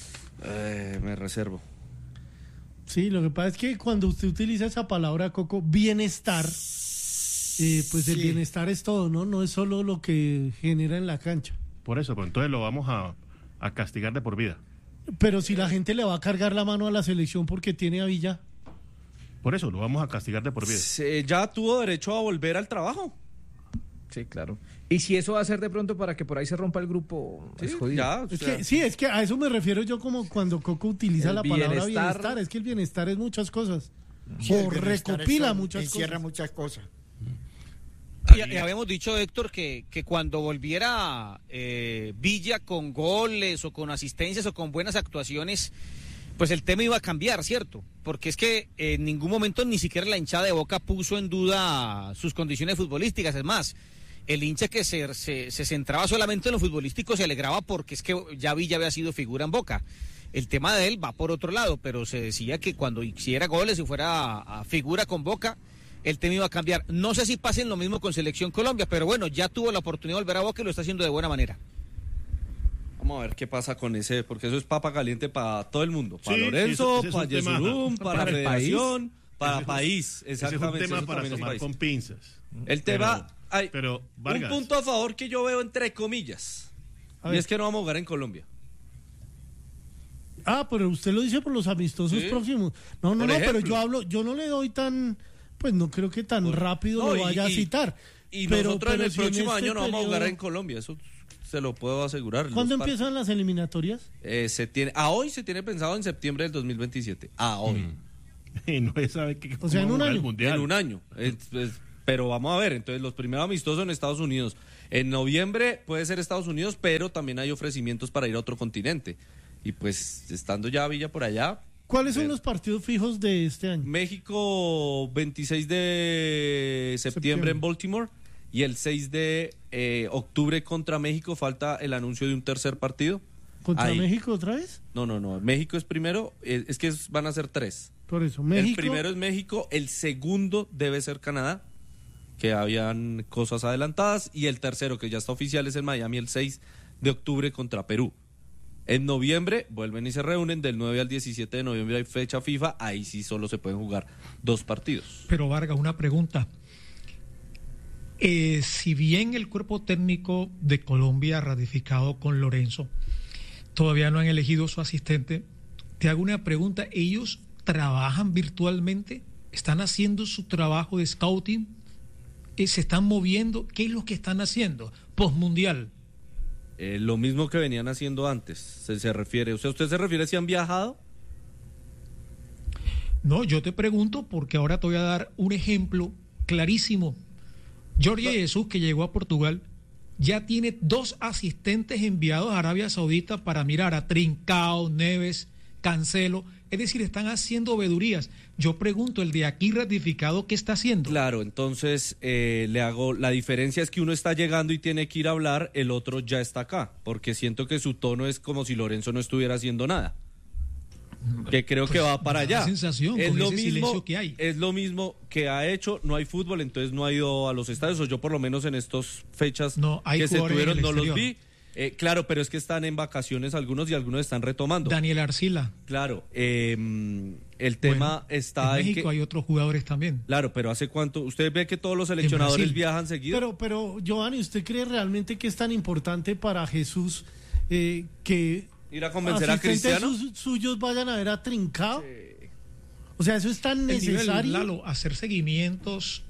Eh, me reservo. Sí, lo que pasa es que cuando usted utiliza esa palabra, Coco, bienestar, eh, pues el Sí. bienestar es todo, ¿no? No es solo lo que genera en la cancha. Por eso, pues entonces lo vamos a, a castigar de por vida. Pero si la gente le va a cargar la mano a la selección porque tiene a Villa... Por eso lo vamos a castigar de por vida. Se- ya tuvo derecho a volver al trabajo. Sí, claro. Y si eso va a ser de pronto para que por ahí se rompa el grupo, es jodido. Ya, o Es sea, que, sí, es que a eso me refiero yo como cuando Coco utiliza El la palabra bienestar. bienestar. Es que el bienestar es muchas cosas. Sí, el o bienestar recopila eso muchas encierra cosas. muchas cosas. Y, y habíamos dicho, Héctor, que, que cuando volviera eh, Villa con goles o con asistencias o con buenas actuaciones, pues el tema iba a cambiar, ¿cierto? Porque es que en ningún momento ni siquiera la hinchada de Boca puso en duda sus condiciones futbolísticas. Es más, el hincha que se, se, se centraba solamente en lo futbolístico se alegraba porque es que ya Villa había sido figura en Boca. El tema de él va por otro lado, pero se decía que cuando hiciera goles y fuera a, a figura con Boca, el tema iba a cambiar. No sé si pasen lo mismo con Selección Colombia, pero bueno, ya tuvo la oportunidad de volver a Boca y lo está haciendo de buena manera. vamos a ver qué pasa con ese, porque eso es papa caliente para todo el mundo. Para Sí, Lorenzo, ese- ese es para un tema. Yesurum, para, Para la el país. federación, para Ese es un- país. Ese es un Exactamente. tema eso para también es tomar país. con pinzas. El tema, Pero- hay pero, Vargas. un punto a favor que yo veo entre comillas, A y ver. es que no vamos a jugar en Colombia. Ah, pero usted lo dice por los amistosos Sí. próximos. No, no, Por no, pero ejemplo. yo hablo, yo no le doy tan, pues no creo que tan Por- rápido No, lo y- vaya a y- citar. Y Pero- nosotros pero en el si próximo este año no vamos a jugar periodo- en Colombia, eso se lo puedo asegurar. ¿Cuándo Los empiezan las eliminatorias? Eh, se tiene, a hoy se tiene pensado en septiembre del dos mil veintisiete. A hoy. Y no se sabe qué, O sea, en cómo un va el año. mundial. En un año. Es- es- pero vamos a ver, entonces los primeros amistosos en Estados Unidos. En noviembre puede ser Estados Unidos, pero también hay ofrecimientos para ir a otro continente. Y pues estando ya Villa por allá. ¿Cuáles son ver. los partidos fijos de este año? México veintiséis de septiembre, Septiembre. en Baltimore y el seis de eh, octubre contra México falta el anuncio de un tercer partido. ¿Contra Ahí. México otra vez? No, no, no. México es primero, eh, es que es- van a ser tres. Por eso, México. El primero es México, el segundo debe ser Canadá, que habían cosas adelantadas, y el tercero, que ya está oficial, es en Miami el seis de octubre contra Perú. En noviembre vuelven y se reúnen, del nueve al diecisiete de noviembre hay fecha FIFA, ahí sí solo se pueden jugar dos partidos. Pero Vargas, una pregunta. Eh, si bien el cuerpo técnico de Colombia ha ratificado con Lorenzo, todavía no han elegido su asistente, te hago una pregunta. ¿Ellos trabajan virtualmente? ¿Están haciendo su trabajo de scouting? Eh, ¿Se están moviendo? ¿Qué es lo que están haciendo? Postmundial. Eh, lo mismo que venían haciendo antes, se, se refiere, o sea, ¿usted se refiere si han viajado? No, yo te pregunto porque ahora te voy a dar un ejemplo clarísimo. Jorge Jesús, que llegó a Portugal, ya tiene dos asistentes enviados a Arabia Saudita para mirar a Trincao, Neves, Cancelo. Es decir, están haciendo vedurías. Yo pregunto, el de aquí ratificado, ¿qué está haciendo? Claro, entonces eh, le hago, la diferencia es que uno está llegando y tiene que ir a hablar, el otro ya está acá, porque siento que su tono es como si Lorenzo no estuviera haciendo nada. Que creo Pues, que va para me da la allá. sensación es con lo ese mismo, silencio que hay. es lo mismo que ha hecho, no hay fútbol, entonces no ha ido a los estadios, o yo por lo menos en estas fechas No, hay que se jugadores en tuvieron el no los exterior. vi. Eh, claro, pero es que están en vacaciones algunos y algunos están retomando. Daniel Arcila. Claro, eh, el tema Bueno, está en en México que... hay otros jugadores también. Claro, pero ¿hace cuánto? ¿Usted ve que todos los seleccionadores Brasil. viajan seguido? Pero, pero, Giovanni, ¿usted cree realmente que es tan importante para Jesús eh, que ¿Ir a convencer a asistentes Cristiano? sus- suyos vayan a ver a Trincao? O sea, eso es tan El nivel, necesario. Lalo, hacer seguimientos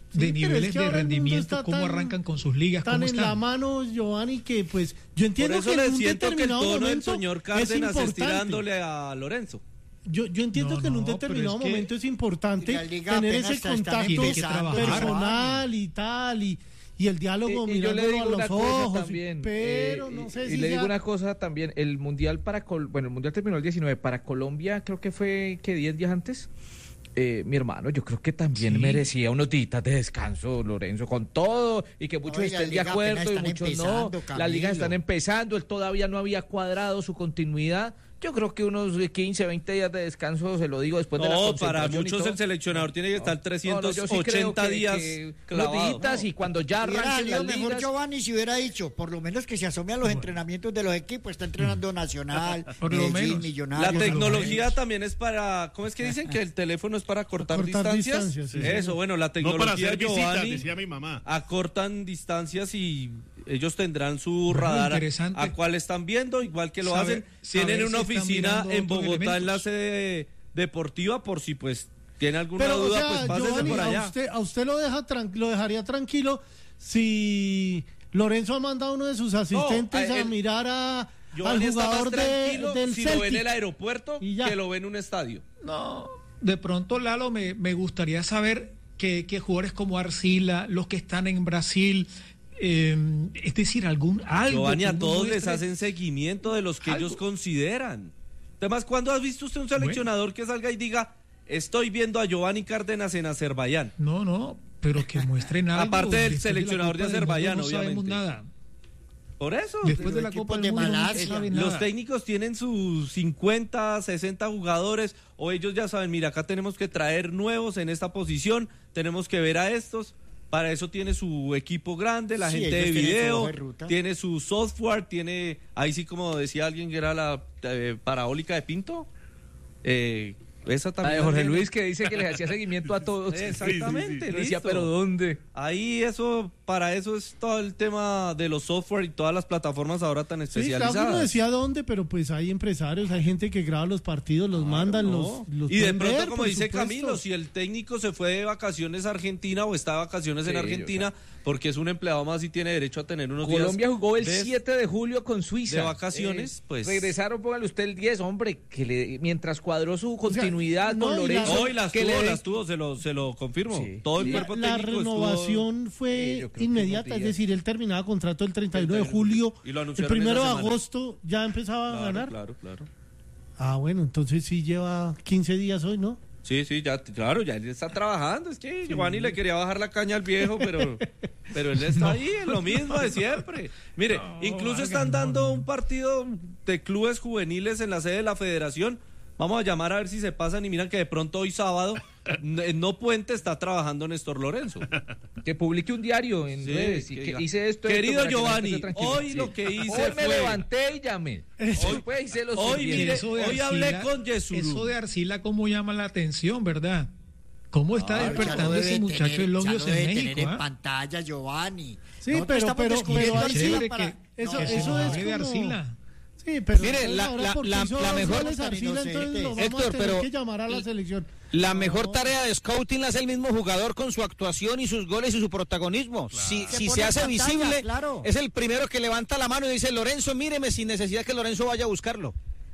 de Sí, pero niveles es que de ahora el mundo rendimiento, está cómo tan- arrancan con sus ligas, Tan cómo en la están. mano, Giovanni, que pues yo entiendo Por eso que le en un siento que el determinado tono del momento señor es Cárdenas es importante. tirándole a Lorenzo. Yo, yo entiendo No, que en un no, pero determinado es que- momento es importante Y la liga tener apenas ese está- están contacto empezando, personal y tal, y, y el diálogo Y, y yo le mirándolo digo a una los cosa ojos. también. pero eh, no y- sé y si le digo sea- una cosa también. El mundial para Col bueno, el mundial terminó el diecinueve. Para Colombia, creo que fue que diez días antes. Eh, mi hermano, yo creo que también Sí. merecía unos días de descanso, Lorenzo, con todo, y que muchos No, y la estén de liga apenas acuerdo y están muchos no. empezando, Las ligas Camilo. están empezando, él todavía no había cuadrado su continuidad. Yo creo que unos quince, veinte días de descanso, se lo digo después de la No, concentración para y muchos todo. el seleccionador tiene que estar No, no, trescientos yo sí creo ochenta que- días que clavado. unos días y cuando ya Hubiera arranquen salido las mejor ligas... Giovanni si hubiera dicho, por lo menos que se asome a los entrenamientos de los equipos, está entrenando Nacional, Por lo Medellín, menos. Millonarios. La por lo tecnología menos. también es para, ¿cómo es que dicen que el teléfono es para cortar, Cortar distancias? distancias, sí, Eso, sí. bueno, la No para tecnología hacer visitas, Giovanni decía mi mamá. acortan distancias y ellos tendrán su Bueno, radar interesante. a cuál están viendo, igual que lo Saber- hacen. Tienen saber una si están oficina mirando en otros Bogotá en la elementos. sede deportiva por si pues tiene alguna Pero, o duda, sea, pues pásese Giovanni, por a allá. usted, a usted lo, deja tran- lo dejaría tranquilo si Lorenzo ha mandado a uno de sus asistentes a a él- mirar a, al Giovanni está más jugador de, tranquilo del si lo ve en Celtic. el aeropuerto Y ya. que lo ve en un estadio. No, de pronto, Lalo, me, me gustaría saber que, que jugadores como Arcila, los que están en Brasil, eh, es decir, algún algo. Giovanni, que a uno todos les muestre. hacen seguimiento de los que Algo. ellos consideran. Además, ¿cuándo has visto usted un seleccionador que salga y diga, estoy viendo a Giovanni Cárdenas en Azerbaiyán? No, no, pero que muestren algo. Aparte del Después de la seleccionador de Copa del Mundo Azerbaiyán, no sabemos obviamente. nada. Por eso. Después de la equipos Copa del de Mundo no se Malasia. sabe Los nada. técnicos tienen sus cincuenta, sesenta jugadores, o ellos ya saben, mira, acá tenemos que traer nuevos en esta posición, tenemos que ver a estos. Para eso tiene su equipo grande, la Sí, gente de ellos tienen su video, hoja de ruta. tiene su software, tiene, ahí sí como decía alguien que era la eh, parabólica de Pinto. Eh, esa La también. de Jorge tiene. Luis que dice que les hacía seguimiento a todos. Exactamente, Yo decía, listo. pero ¿dónde? Ahí eso, para eso es todo el tema de los software y todas las plataformas ahora tan Sí, especializadas. claro, uno decía dónde, pero pues hay empresarios, hay gente que graba los partidos, los mandan, No. los, los y de pueden pronto, ver, como por dice supuesto. Camilo, si el técnico se fue de vacaciones a Argentina o está de vacaciones en Sí, Argentina, porque es un empleado más y tiene derecho a tener unos días Colombia jugó el de- siete de julio con Suiza. de vacaciones, pues. Regresaron, póngale usted el diez, hombre, que le, mientras cuadró su sea, continuidad no, con y la- Lorenzo. Hoy las que tuvo, le las tuvo, se lo, se lo confirmo. Sí. Todo el La, cuerpo la técnico renovación Sí, fue yo creo que inmediata, unos es días. decir, él terminaba contrato el treinta y uno de treinta y uno. julio, Y lo el anunciaron primero de esa semana. agosto ya empezaba a Claro, ganar. claro, claro. Ah, bueno, entonces sí lleva quince días hoy, ¿no? Sí, sí, ya, claro, ya él está trabajando. Es que Giovanni le quería bajar la caña al viejo, pero, pero él está ahí en lo mismo de siempre. Mire, No, incluso hagan, están no, dando no. un partido de clubes juveniles en la sede de la federación. Vamos a llamar a ver si se pasan y miran que de pronto hoy sábado en No Puente está trabajando Néstor Lorenzo. Que publique un diario en Sí, redes y que que diga, hice esto. querido esto, para que la gente Giovanni, esté tranquila. hoy lo que hice Hoy me fue- levanté y llamé. Hoy pues hice los Hoy, siguiente. mire, Eso de hoy hablé Arcila- con Yesurú. Eso de Arcila, ¿cómo llama la atención, verdad? ¿Cómo está Ah, ya lo despertando debe ese muchacho tener- de Longios ya lo debe en tener México? en ¿ah? pantalla, Giovanni. Sí, Nosotros pero, estamos pero, descubriendo pero a Arcila Arcila, para- que eso, No, que se eso es hable de como... Arcila. Sí, pero Mire, la- ahora la- porque la- hizo la dos mejor- goles Arcila, entonces lo vamos Héctor, a tener pero- que llamar a la selección. La No. mejor tarea de scouting la hace el mismo jugador con su actuación y sus goles y su protagonismo. Si, Se si pone se hace pantalla, visible, claro. es el primero que levanta la mano y dice, Lorenzo, míreme, sin necesidad que Lorenzo vaya a buscarlo.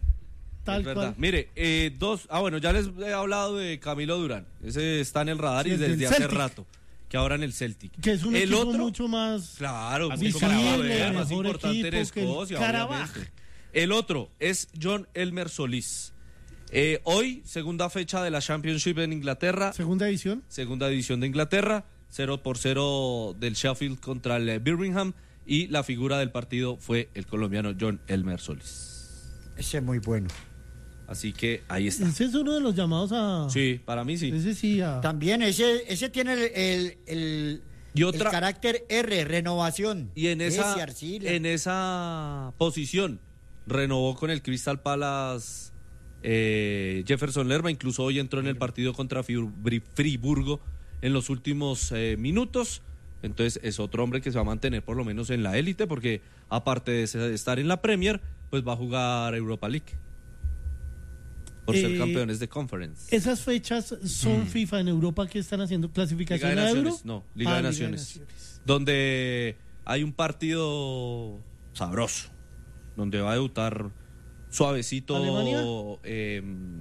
Tal Es verdad. cual. Mire, eh, dos. Ah, bueno, ya les he hablado de Camilo Durán. Ese está en el radar Sí, y el del desde hace Celtic. rato. Que ahora en el Celtic. Que es un el equipo otro, mucho más... claro, más mucho visible, más, ver, más mejor importante en equipo que el Escocia, Karabaj. obviamente. El otro es John Elmer Solís. Eh, hoy, segunda fecha de la Championship en Inglaterra. Segunda edición. Segunda edición de Inglaterra. cero por cero del Sheffield contra el eh, Birmingham. Y la figura del partido fue el colombiano John Elmer Solís. Ese es muy bueno. Así que ahí está. Ese es uno de los llamados a... Sí, para mí sí. Ese sí, a... También ese, ese tiene el, el, el- Y otra- el carácter R, renovación. Y en esa, Ese Arcila. en esa posición renovó con el Crystal Palace eh, Jefferson Lerma, incluso hoy entró en el partido contra Fri- Friburgo en los últimos eh, minutos. Entonces es otro hombre que se va a mantener por lo menos en la élite, porque aparte de estar en la Premier, pues va a jugar Europa League. Por ser Eh, campeones de Conference. ¿Esas fechas son Mm. FIFA en Europa que están haciendo clasificación Liga de a Euro? Naciones, no, Liga, Ah, de, Liga Naciones, de Naciones. donde hay un partido sabroso, donde va a debutar suavecito ¿Alemania? eh,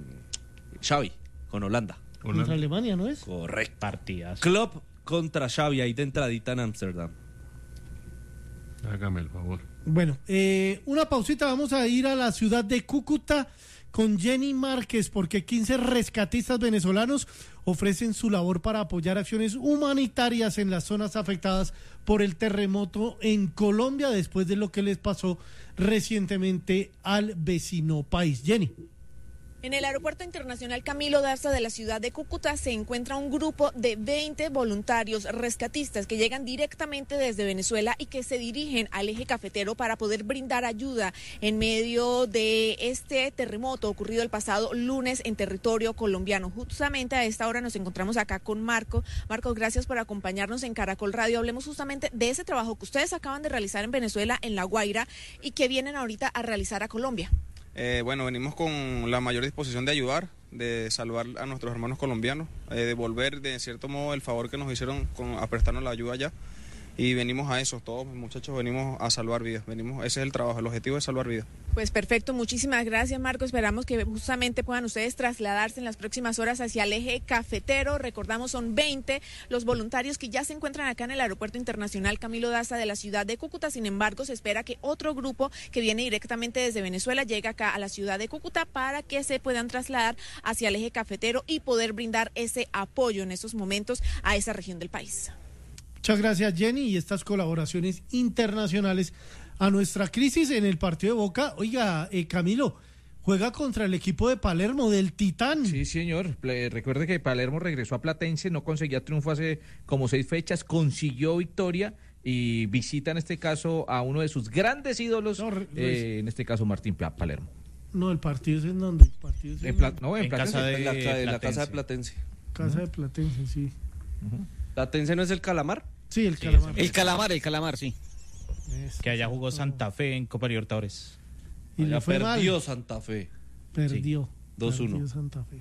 Xavi con Holanda. Contra Alemania, ¿no es? Correcto. Partidas. Klopp contra Xavi ahí de entradita en Ámsterdam. Hágame el favor. Bueno, eh, una pausita, vamos a ir a la ciudad de Cúcuta con Jenny Márquez, porque quince rescatistas venezolanos ofrecen su labor para apoyar acciones humanitarias en las zonas afectadas por el terremoto en Colombia, después de lo que les pasó recientemente al vecino país. Jenny. En el Aeropuerto Internacional Camilo Daza de la ciudad de Cúcuta se encuentra un grupo de veinte voluntarios rescatistas que llegan directamente desde Venezuela y que se dirigen al eje cafetero para poder brindar ayuda en medio de este terremoto ocurrido el pasado lunes en territorio colombiano. Justamente a esta hora nos encontramos acá con Marco. Marco, gracias por acompañarnos en Caracol Radio. Hablemos justamente de ese trabajo que ustedes acaban de realizar en Venezuela, en La Guaira, y que vienen ahorita a realizar a Colombia. Eh, bueno, venimos con la mayor disposición de ayudar, de salvar a nuestros hermanos colombianos, eh, devolver de cierto modo el favor que nos hicieron con, a prestarnos la ayuda allá. Y venimos a eso, todos muchachos venimos a salvar vidas, venimos, ese es el trabajo, el objetivo es salvar vidas. Pues perfecto, muchísimas gracias, Marco. Esperamos que justamente puedan ustedes trasladarse en las próximas horas hacia el eje cafetero. Recordamos, son veinte los voluntarios que ya se encuentran acá en el Aeropuerto Internacional Camilo Daza de la ciudad de Cúcuta. Sin embargo, se espera que otro grupo que viene directamente desde Venezuela llegue acá a la ciudad de Cúcuta para que se puedan trasladar hacia el eje cafetero y poder brindar ese apoyo en estos momentos a esa región del país. Muchas gracias, Jenny, y estas colaboraciones internacionales a nuestra crisis en el partido de Boca. Oiga, eh, Camilo, juega contra el equipo de Palermo, del Titán. Sí, señor. Ple- Recuerde que Palermo regresó a Platense, no conseguía triunfo hace como seis fechas, consiguió victoria y visita en este caso a uno de sus grandes ídolos, eh, en este caso Martín Pla- Palermo. No, el partido es en donde. El partido es En Pla- no, en En Platense. casa de- En la ca- en la casa de Platense. Casa de Platense, sí. ¿Platense no es el Calamar? Sí, el Calamar. El Calamar, el Calamar, sí. Que allá jugó Santa Fe en Copa Libertadores. Y le Allá fue mal. perdió Santa Fe. Perdió. dos uno. Perdió Santa Fe.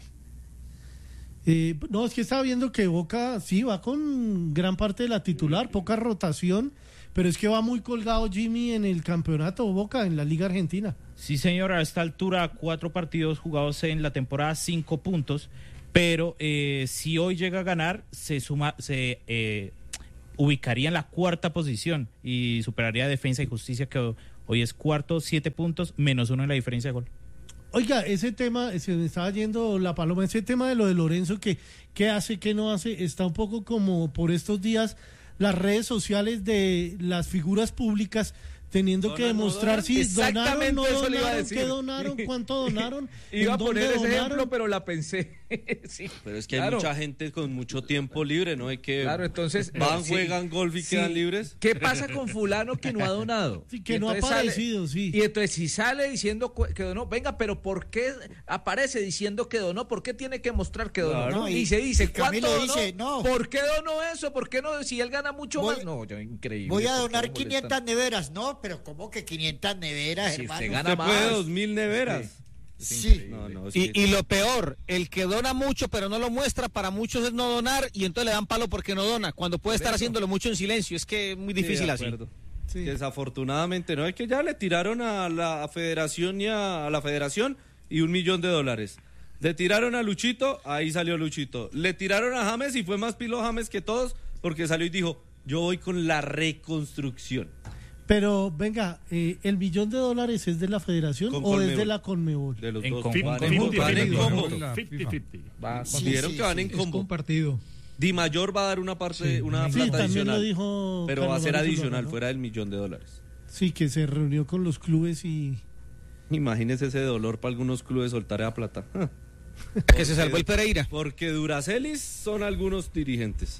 Eh, no, es que estaba viendo que Boca sí va con gran parte de la titular, poca rotación, pero es que va muy colgado Jimmy en el campeonato Boca, en la Liga Argentina. Sí, señor, a esta altura, cuatro partidos jugados en la temporada, cinco puntos, pero eh, si hoy llega a ganar, se suma, se eh, ubicaría en la cuarta posición y superaría a Defensa y Justicia, que hoy es cuarto, siete puntos, menos uno en la diferencia de gol. Oiga, ese tema, se me estaba yendo la paloma, ese tema de lo de Lorenzo, que qué hace, qué no hace, está un poco como por estos días las redes sociales de las figuras públicas teniendo que ¿Donan, no demostrar donan? si donaron, Exactamente no eso le iba a donaron, decir. qué donaron, cuánto donaron, Iba a en dónde poner ese donaron. ejemplo, pero la pensé. Sí, Pero es que claro. hay mucha gente con mucho tiempo libre, ¿no? Hay que Claro, entonces van, sí, juegan golf y sí. quedan libres. ¿Qué pasa con fulano que no ha donado? Sí, que Y no ha entonces sale- aparecido, sí. Y entonces si sale diciendo cu- que donó, venga, pero ¿por qué aparece diciendo que donó? ¿Por qué tiene que mostrar que donó? Claro. No, Y- y se dice, y Camilo ¿cuánto donó? dice, no. ¿Por qué donó eso? ¿Por qué no? Si él gana mucho Voy- más. No, yo, increíble. Voy a ¿por qué donar lo molestan? quinientas neveras. No, pero ¿cómo que quinientas neveras, Si hermano? usted gana Usted puede más. dos mil neveras. Sí. No, no, es Y, que- y lo peor, el que dona mucho pero no lo muestra, para muchos es no donar y entonces le dan palo porque no dona, cuando puede estar haciéndolo mucho en silencio. Es que es muy Sí, difícil de así. acuerdo. Desafortunadamente, ¿no? Es que ya le tiraron a la federación y a, a la federación y un millón de dólares. Le tiraron a Luchito, ahí salió Luchito. Le tiraron a James y fue más pilo James que todos porque salió y dijo, yo voy con la reconstrucción. Pero venga, eh, ¿el millón de dólares es de la federación Con o es Conmebol. de la Conmebol? De los En dos. conjunto. Van en- Conjunto. van en combo. cincuenta cincuenta. Va con- Dijeron sí, que van sí. en Es combo. compartido. Di Mayor va a dar una parte, Sí, una sí, plata también adicional. lo dijo pero va a Carlos ser Mauricio adicional, López, ¿no? fuera del millón de dólares. Sí, que se reunió con los clubes y... Imagínese ese dolor para algunos clubes soltar esa plata. Que se salvó el Pereira. Porque Duracelis son algunos dirigentes.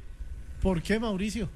¿Por qué, Mauricio?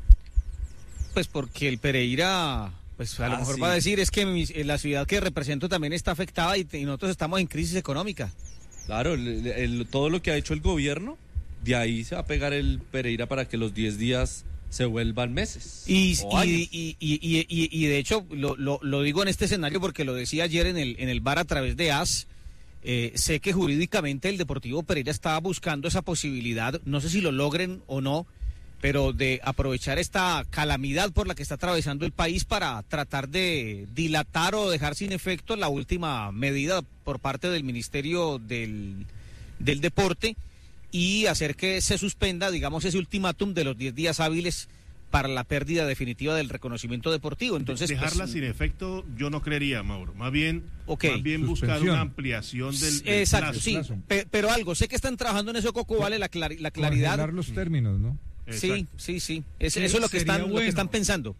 Pues porque el Pereira, pues a lo Ah, mejor sí. va a decir es que mi- la ciudad que represento también está afectada y, y nosotros estamos en crisis económica. Claro, el- el- todo lo que ha hecho el gobierno, de ahí se va a pegar el Pereira para que los diez días se vuelvan meses. Y, o y, años. y, y, y, y- y de hecho lo, lo, lo digo en este escenario porque lo decía ayer en el, en el bar a través de A S. Eh, sé que jurídicamente el Deportivo Pereira está buscando esa posibilidad, no sé si lo logren o no, pero de aprovechar esta calamidad por la que está atravesando el país para tratar de dilatar o dejar sin efecto la última medida por parte del Ministerio del, del Deporte y hacer que se suspenda, digamos, ese ultimátum de los diez días hábiles para la pérdida definitiva del reconocimiento deportivo. Entonces, dejarla pues, sin efecto, yo no creería, Mauro. Más bien, okay. más bien buscar una ampliación del, del Exacto, plazo. sí, pe- pero algo, sé que están trabajando en eso, Coco, vale la, clar- la claridad. Congelar los términos, ¿no? Sí, Exacto. sí, sí. Es, Sí, eso es lo que, sería están, lo bueno. que están pensando.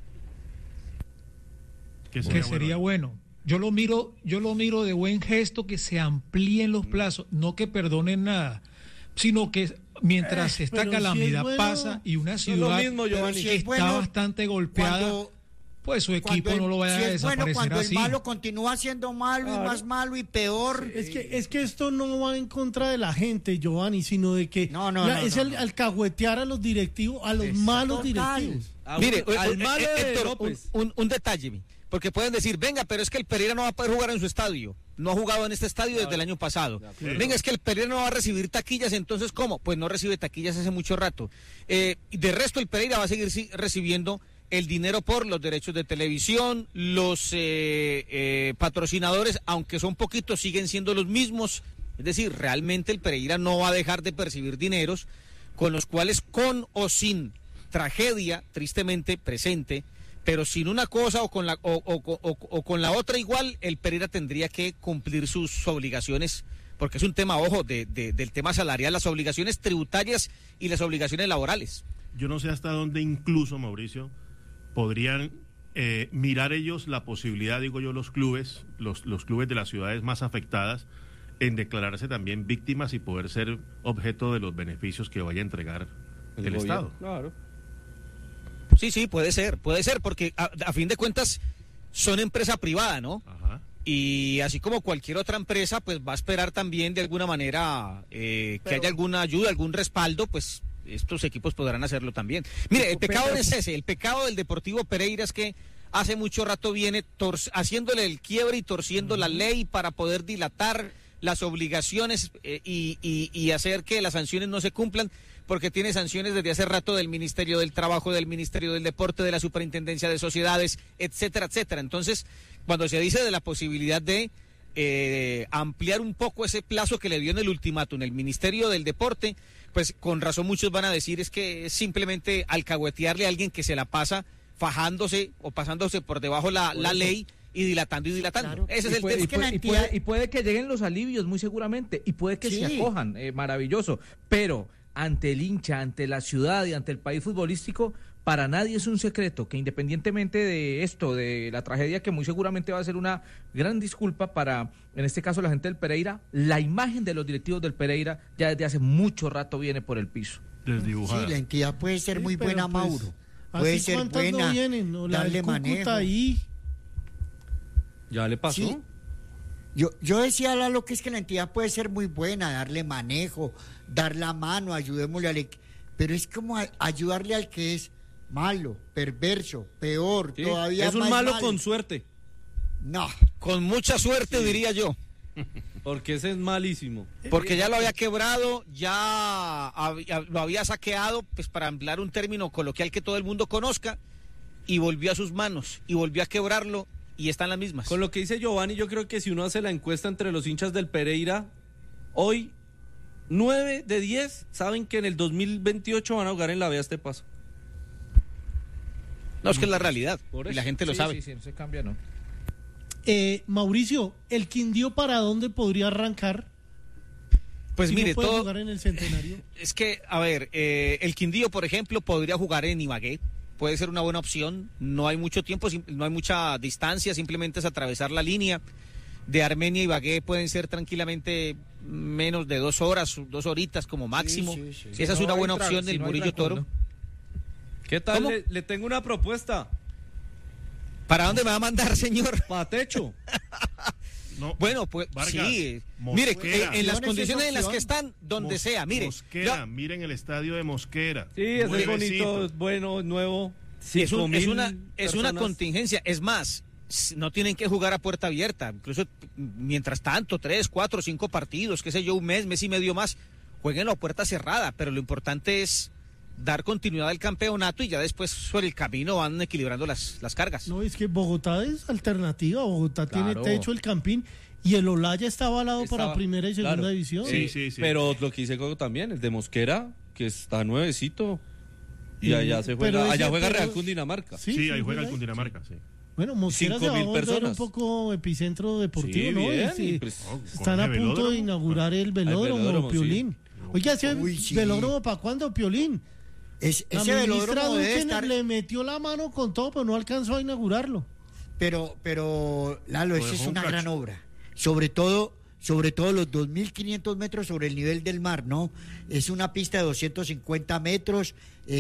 Que que sería sería bueno. bueno. Yo lo miro, yo lo miro de buen gesto que se amplíen los plazos, no que perdonen nada, sino que mientras Eh, esta pero si calamidad es bueno, pasa y una no es lo ciudad mismo, Giovanni. que Si es está bueno, bastante golpeada, cuando- pues su equipo Cuando el- no lo vaya si a es bueno, desaparecer cuando así. el malo continúa siendo malo y más malo y peor. Es que, es que esto no va en contra de la gente, Giovanni, sino de que No, no, la- no, es no, el no. alcahuetear a los directivos, a los malos Total. directivos. A Mire, un- eh, al eh, malo eh, de Héctor, López. un, un- un detalle, porque pueden decir, venga, pero es que el Pereira no va a poder jugar en su estadio. No ha jugado en este estadio desde el año pasado. Venga, es que el Pereira no va a recibir taquillas, entonces ¿cómo? Pues no recibe taquillas hace mucho rato. Eh, de resto, el Pereira va a seguir si- recibiendo el dinero por los derechos de televisión, los eh, eh, patrocinadores, aunque son poquitos, siguen siendo los mismos. Es decir, realmente el Pereira no va a dejar de percibir dineros con los cuales, con o sin tragedia, tristemente presente, pero sin una cosa o con la o, o- o- o- o con la otra igual, el Pereira tendría que cumplir sus obligaciones, porque es un tema, ojo, de, de- del tema salarial, las obligaciones tributarias y las obligaciones laborales. Yo no sé hasta dónde incluso, Mauricio, podrían eh, mirar ellos la posibilidad, digo yo, los clubes, los, los clubes de las ciudades más afectadas, en declararse también víctimas y poder ser objeto de los beneficios que vaya a entregar el, gobierno. Estado. Claro. Sí, sí, puede ser, puede ser, porque a, a fin de cuentas son empresa privada, ¿no? Ajá. Y así como cualquier otra empresa, pues va a esperar también de alguna manera eh, que haya alguna ayuda, algún respaldo, pues estos equipos podrán hacerlo también. Mire, el pecado Pero- es ese, el pecado del Deportivo Pereira es que hace mucho rato viene tor- haciéndole el quiebre y torciendo la ley para poder dilatar las obligaciones eh, y, y- y hacer que las sanciones no se cumplan, porque tiene sanciones desde hace rato del Ministerio del Trabajo, del Ministerio del Deporte, de la Superintendencia de Sociedades, etcétera, etcétera. Entonces, cuando se dice de la posibilidad de eh, ampliar un poco ese plazo que le dio en el ultimátum el Ministerio del Deporte, pues con razón muchos van a decir es que es simplemente alcahuetearle a alguien que se la pasa fajándose o pasándose por debajo la, la ley y dilatando y dilatando. Ese es y el puede, tema. y puede- y puede- y puede que lleguen los alivios, muy seguramente, y puede que Sí. se acojan, eh, maravilloso, pero ante el hincha, ante la ciudad y ante el país futbolístico, para nadie es un secreto que independientemente de esto, de la tragedia que muy seguramente va a ser una gran disculpa para, en este caso, la gente del Pereira, la imagen de los directivos del Pereira ya desde hace mucho rato viene por el piso. Desdibujada. Sí, la entidad puede ser Sí, muy pero buena, pues, Mauro. Puede así ser cuántas buena, no vienen, ¿no? La darle del Cúcuta manejo. ahí. ¿Ya le pasó? Sí. Yo, yo decía, Lalo, que es que la entidad puede ser muy buena, darle manejo, dar la mano, ayudémosle al... equ- Pero es como a- ayudarle al que es malo, perverso, peor, Sí, todavía es un más malo mal. con suerte. No. Con mucha suerte, diría yo. Porque ese es malísimo. Porque ya lo había quebrado, ya había- lo había saqueado, pues para emplear un término coloquial que todo el mundo conozca, y volvió a sus manos, y volvió a quebrarlo, y están las mismas. Con lo que dice Giovanni, yo creo que si uno hace la encuesta entre los hinchas del Pereira, hoy nueve de diez saben que en el dos mil veintiocho van a jugar en la B a este paso. No, es que es la realidad, Por y eso. la gente lo Sí, sabe. Sí, sí, no se cambia, ¿no? Eh, Mauricio, ¿el Quindío para dónde podría arrancar? Pues si mire, no puede todo... jugar en el Centenario. Es que, a ver, eh, el Quindío, por ejemplo, podría jugar en Ibagué. Puede ser una buena opción. No hay mucho tiempo, sim- no hay mucha distancia, simplemente es atravesar la línea. De Armenia a Ibagué pueden ser tranquilamente menos de dos horas, dos horitas como máximo. sí, sí. Esa es Si no una hay buena tra- opción si del no hay Murillo trancón, Toro. ¿no? ¿Qué tal? ¿Cómo? Le, le tengo una propuesta. ¿Para dónde me va a mandar, señor? Para techo. No, Bueno, pues Vargas, sí. Mosquera. Mire, en, en las Opciones es condiciones en las que opción. están, donde Mos- sea, mire. Mosquera, ya- miren el estadio de Mosquera. Sí, ese es Nuevecito. bonito, es bueno, es nuevo. es, un- Cinco es mil una, es una personas. contingencia. Es más, no tienen que jugar a puerta abierta, incluso mientras tanto, tres, cuatro, cinco partidos, qué sé yo, un mes, mes y medio más, jueguen a puerta cerrada, pero lo importante es dar continuidad al campeonato y ya después sobre el camino van equilibrando las, las cargas. No, es que Bogotá es alternativa, Bogotá Claro. tiene techo el Campín y el Olaya está avalado para Estaba- primera y segunda claro. división. Sí, Pero lo que dice Coco también, el de Mosquera, que está nuevecito. Y Y- allá se pero juega, ese- allá juega pero- Real Cundinamarca. Sí, Sí, sí, ahí juega juega el ahí. Cundinamarca, sí. Bueno, Mosquera se Cinco va a mil volver personas. un poco epicentro deportivo, Sí, ¿no? bien, Este, y pues- están a con el punto de velódromo. inaugurar el velódromo, velódromo, sí. Piolín. Oiga, ¿ese Uy, sí. velódromo para cuándo, Piolín? Es, La ese ministra velódromo debe Duque estar... le metió la mano con todo, pero no alcanzó a inaugurarlo. Pero, pero, Lalo, Lo esa es dejó un una cacho. gran obra. Sobre todo, sobre todo los dos mil quinientos metros sobre el nivel del mar, ¿no? Es una pista de doscientos cincuenta metros,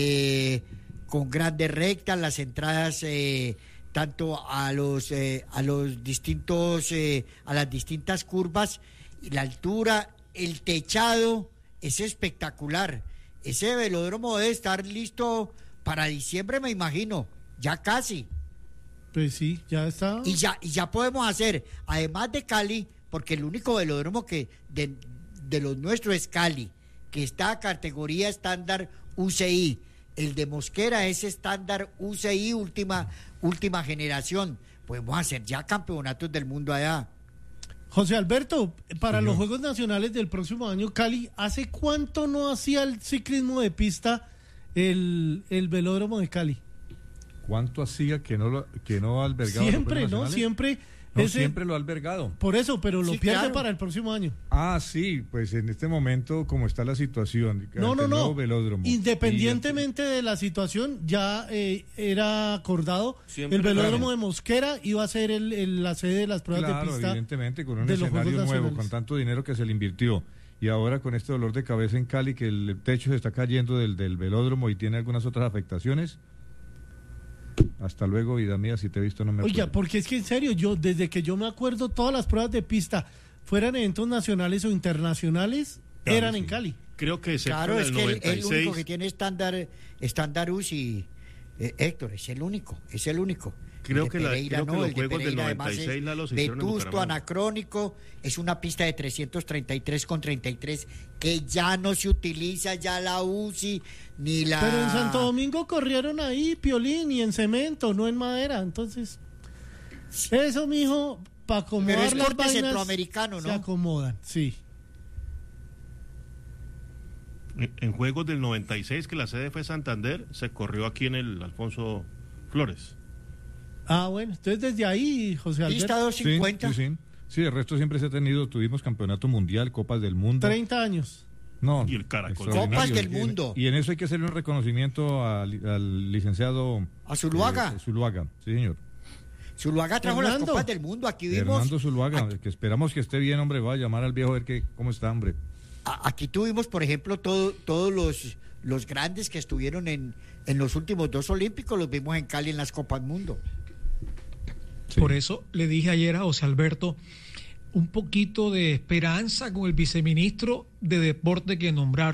eh, con grandes rectas, las entradas eh, tanto a los eh, a los distintos eh, a las distintas curvas, y la altura, el techado es espectacular. Ese velódromo debe estar listo para diciembre, me imagino, ya casi. Pues sí, ya está. Y ya, y ya podemos hacer, además de Cali, porque el único velódromo que de, de los nuestros es Cali, que está a categoría estándar U C I. El de Mosquera es estándar U C I, última, última generación. Podemos hacer ya campeonatos del mundo allá. José Alberto, para los Juegos Nacionales del próximo año, Cali, ¿hace cuánto no hacía el ciclismo de pista el, el velódromo de Cali? ¿Cuánto hacía que no lo, que no ha albergado? los Siempre, Juegos ¿no? Nacionales? Siempre. No, ese- siempre lo ha albergado. Por eso, pero lo Sí, pierde claro. para el próximo año. Ah, sí, pues en este momento, como está la situación, No, ante no, el no. nuevo velódromo, Independientemente de la situación, ya eh, era acordado. Siempre el velódromo claro. de Mosquera iba a ser el, el- la sede de las pruebas claro, de pista. evidentemente, con un de los escenario Juegos nuevo, Nacionales. con tanto dinero que se le invirtió, y ahora con este dolor de cabeza en Cali, que el techo se está cayendo del, del velódromo y tiene algunas otras afectaciones. Hasta luego, vida mía, si te he visto no me Oiga, acuerdo. porque es que en serio, yo desde que yo me acuerdo, todas las pruebas de pista, fueran eventos nacionales o internacionales, Claro, eran sí. en Cali. Creo que excepto Claro, en es el que el, noventa y el seis, único que tiene estándar, estándar U C I, eh, Héctor, es el único, es el único. Creo El de que la- Pereira creo que no, los el de Juegos del Pereira además noventa y seis, es Lalo, se hicieron en vetusto, Bucaramanga. anacrónico, es una pista de trescientos treinta y tres con treinta y tres que ya no se utiliza ya la U C I ni la... Pero en Santo Domingo corrieron ahí, Piolín, y en cemento, no en madera. Entonces, eso, mijo, para acomodar Pero es las corte vainas, centroamericano, se ¿no? acomodan, sí. en, en Juegos del noventa y seis, que la sede fue Santander, se corrió aquí en el Alfonso Flores. Ah, bueno, entonces desde ahí, José Alberto. Sí, sí, sí. Sí, el resto siempre se ha tenido, tuvimos campeonato mundial, copas del mundo. treinta años. No, Y el Caracol. extraordinario. Copas del Y en- mundo. Y en eso hay que hacerle un reconocimiento al, al licenciado... ¿A Zuluaga? eh, Zuluaga, sí, señor. Zuluaga trajo las Hernando. copas del mundo, aquí vimos... Hernando Zuluaga, que esperamos que esté bien, hombre, va a llamar al viejo a ver que, cómo está, hombre. A- Aquí tuvimos, por ejemplo, todo, todos los, los grandes que estuvieron en, en los últimos dos Olímpicos, los vimos en Cali en las Copas Mundo. Por eso le dije ayer a José Alberto un poquito de esperanza con el viceministro de deporte que nombraron.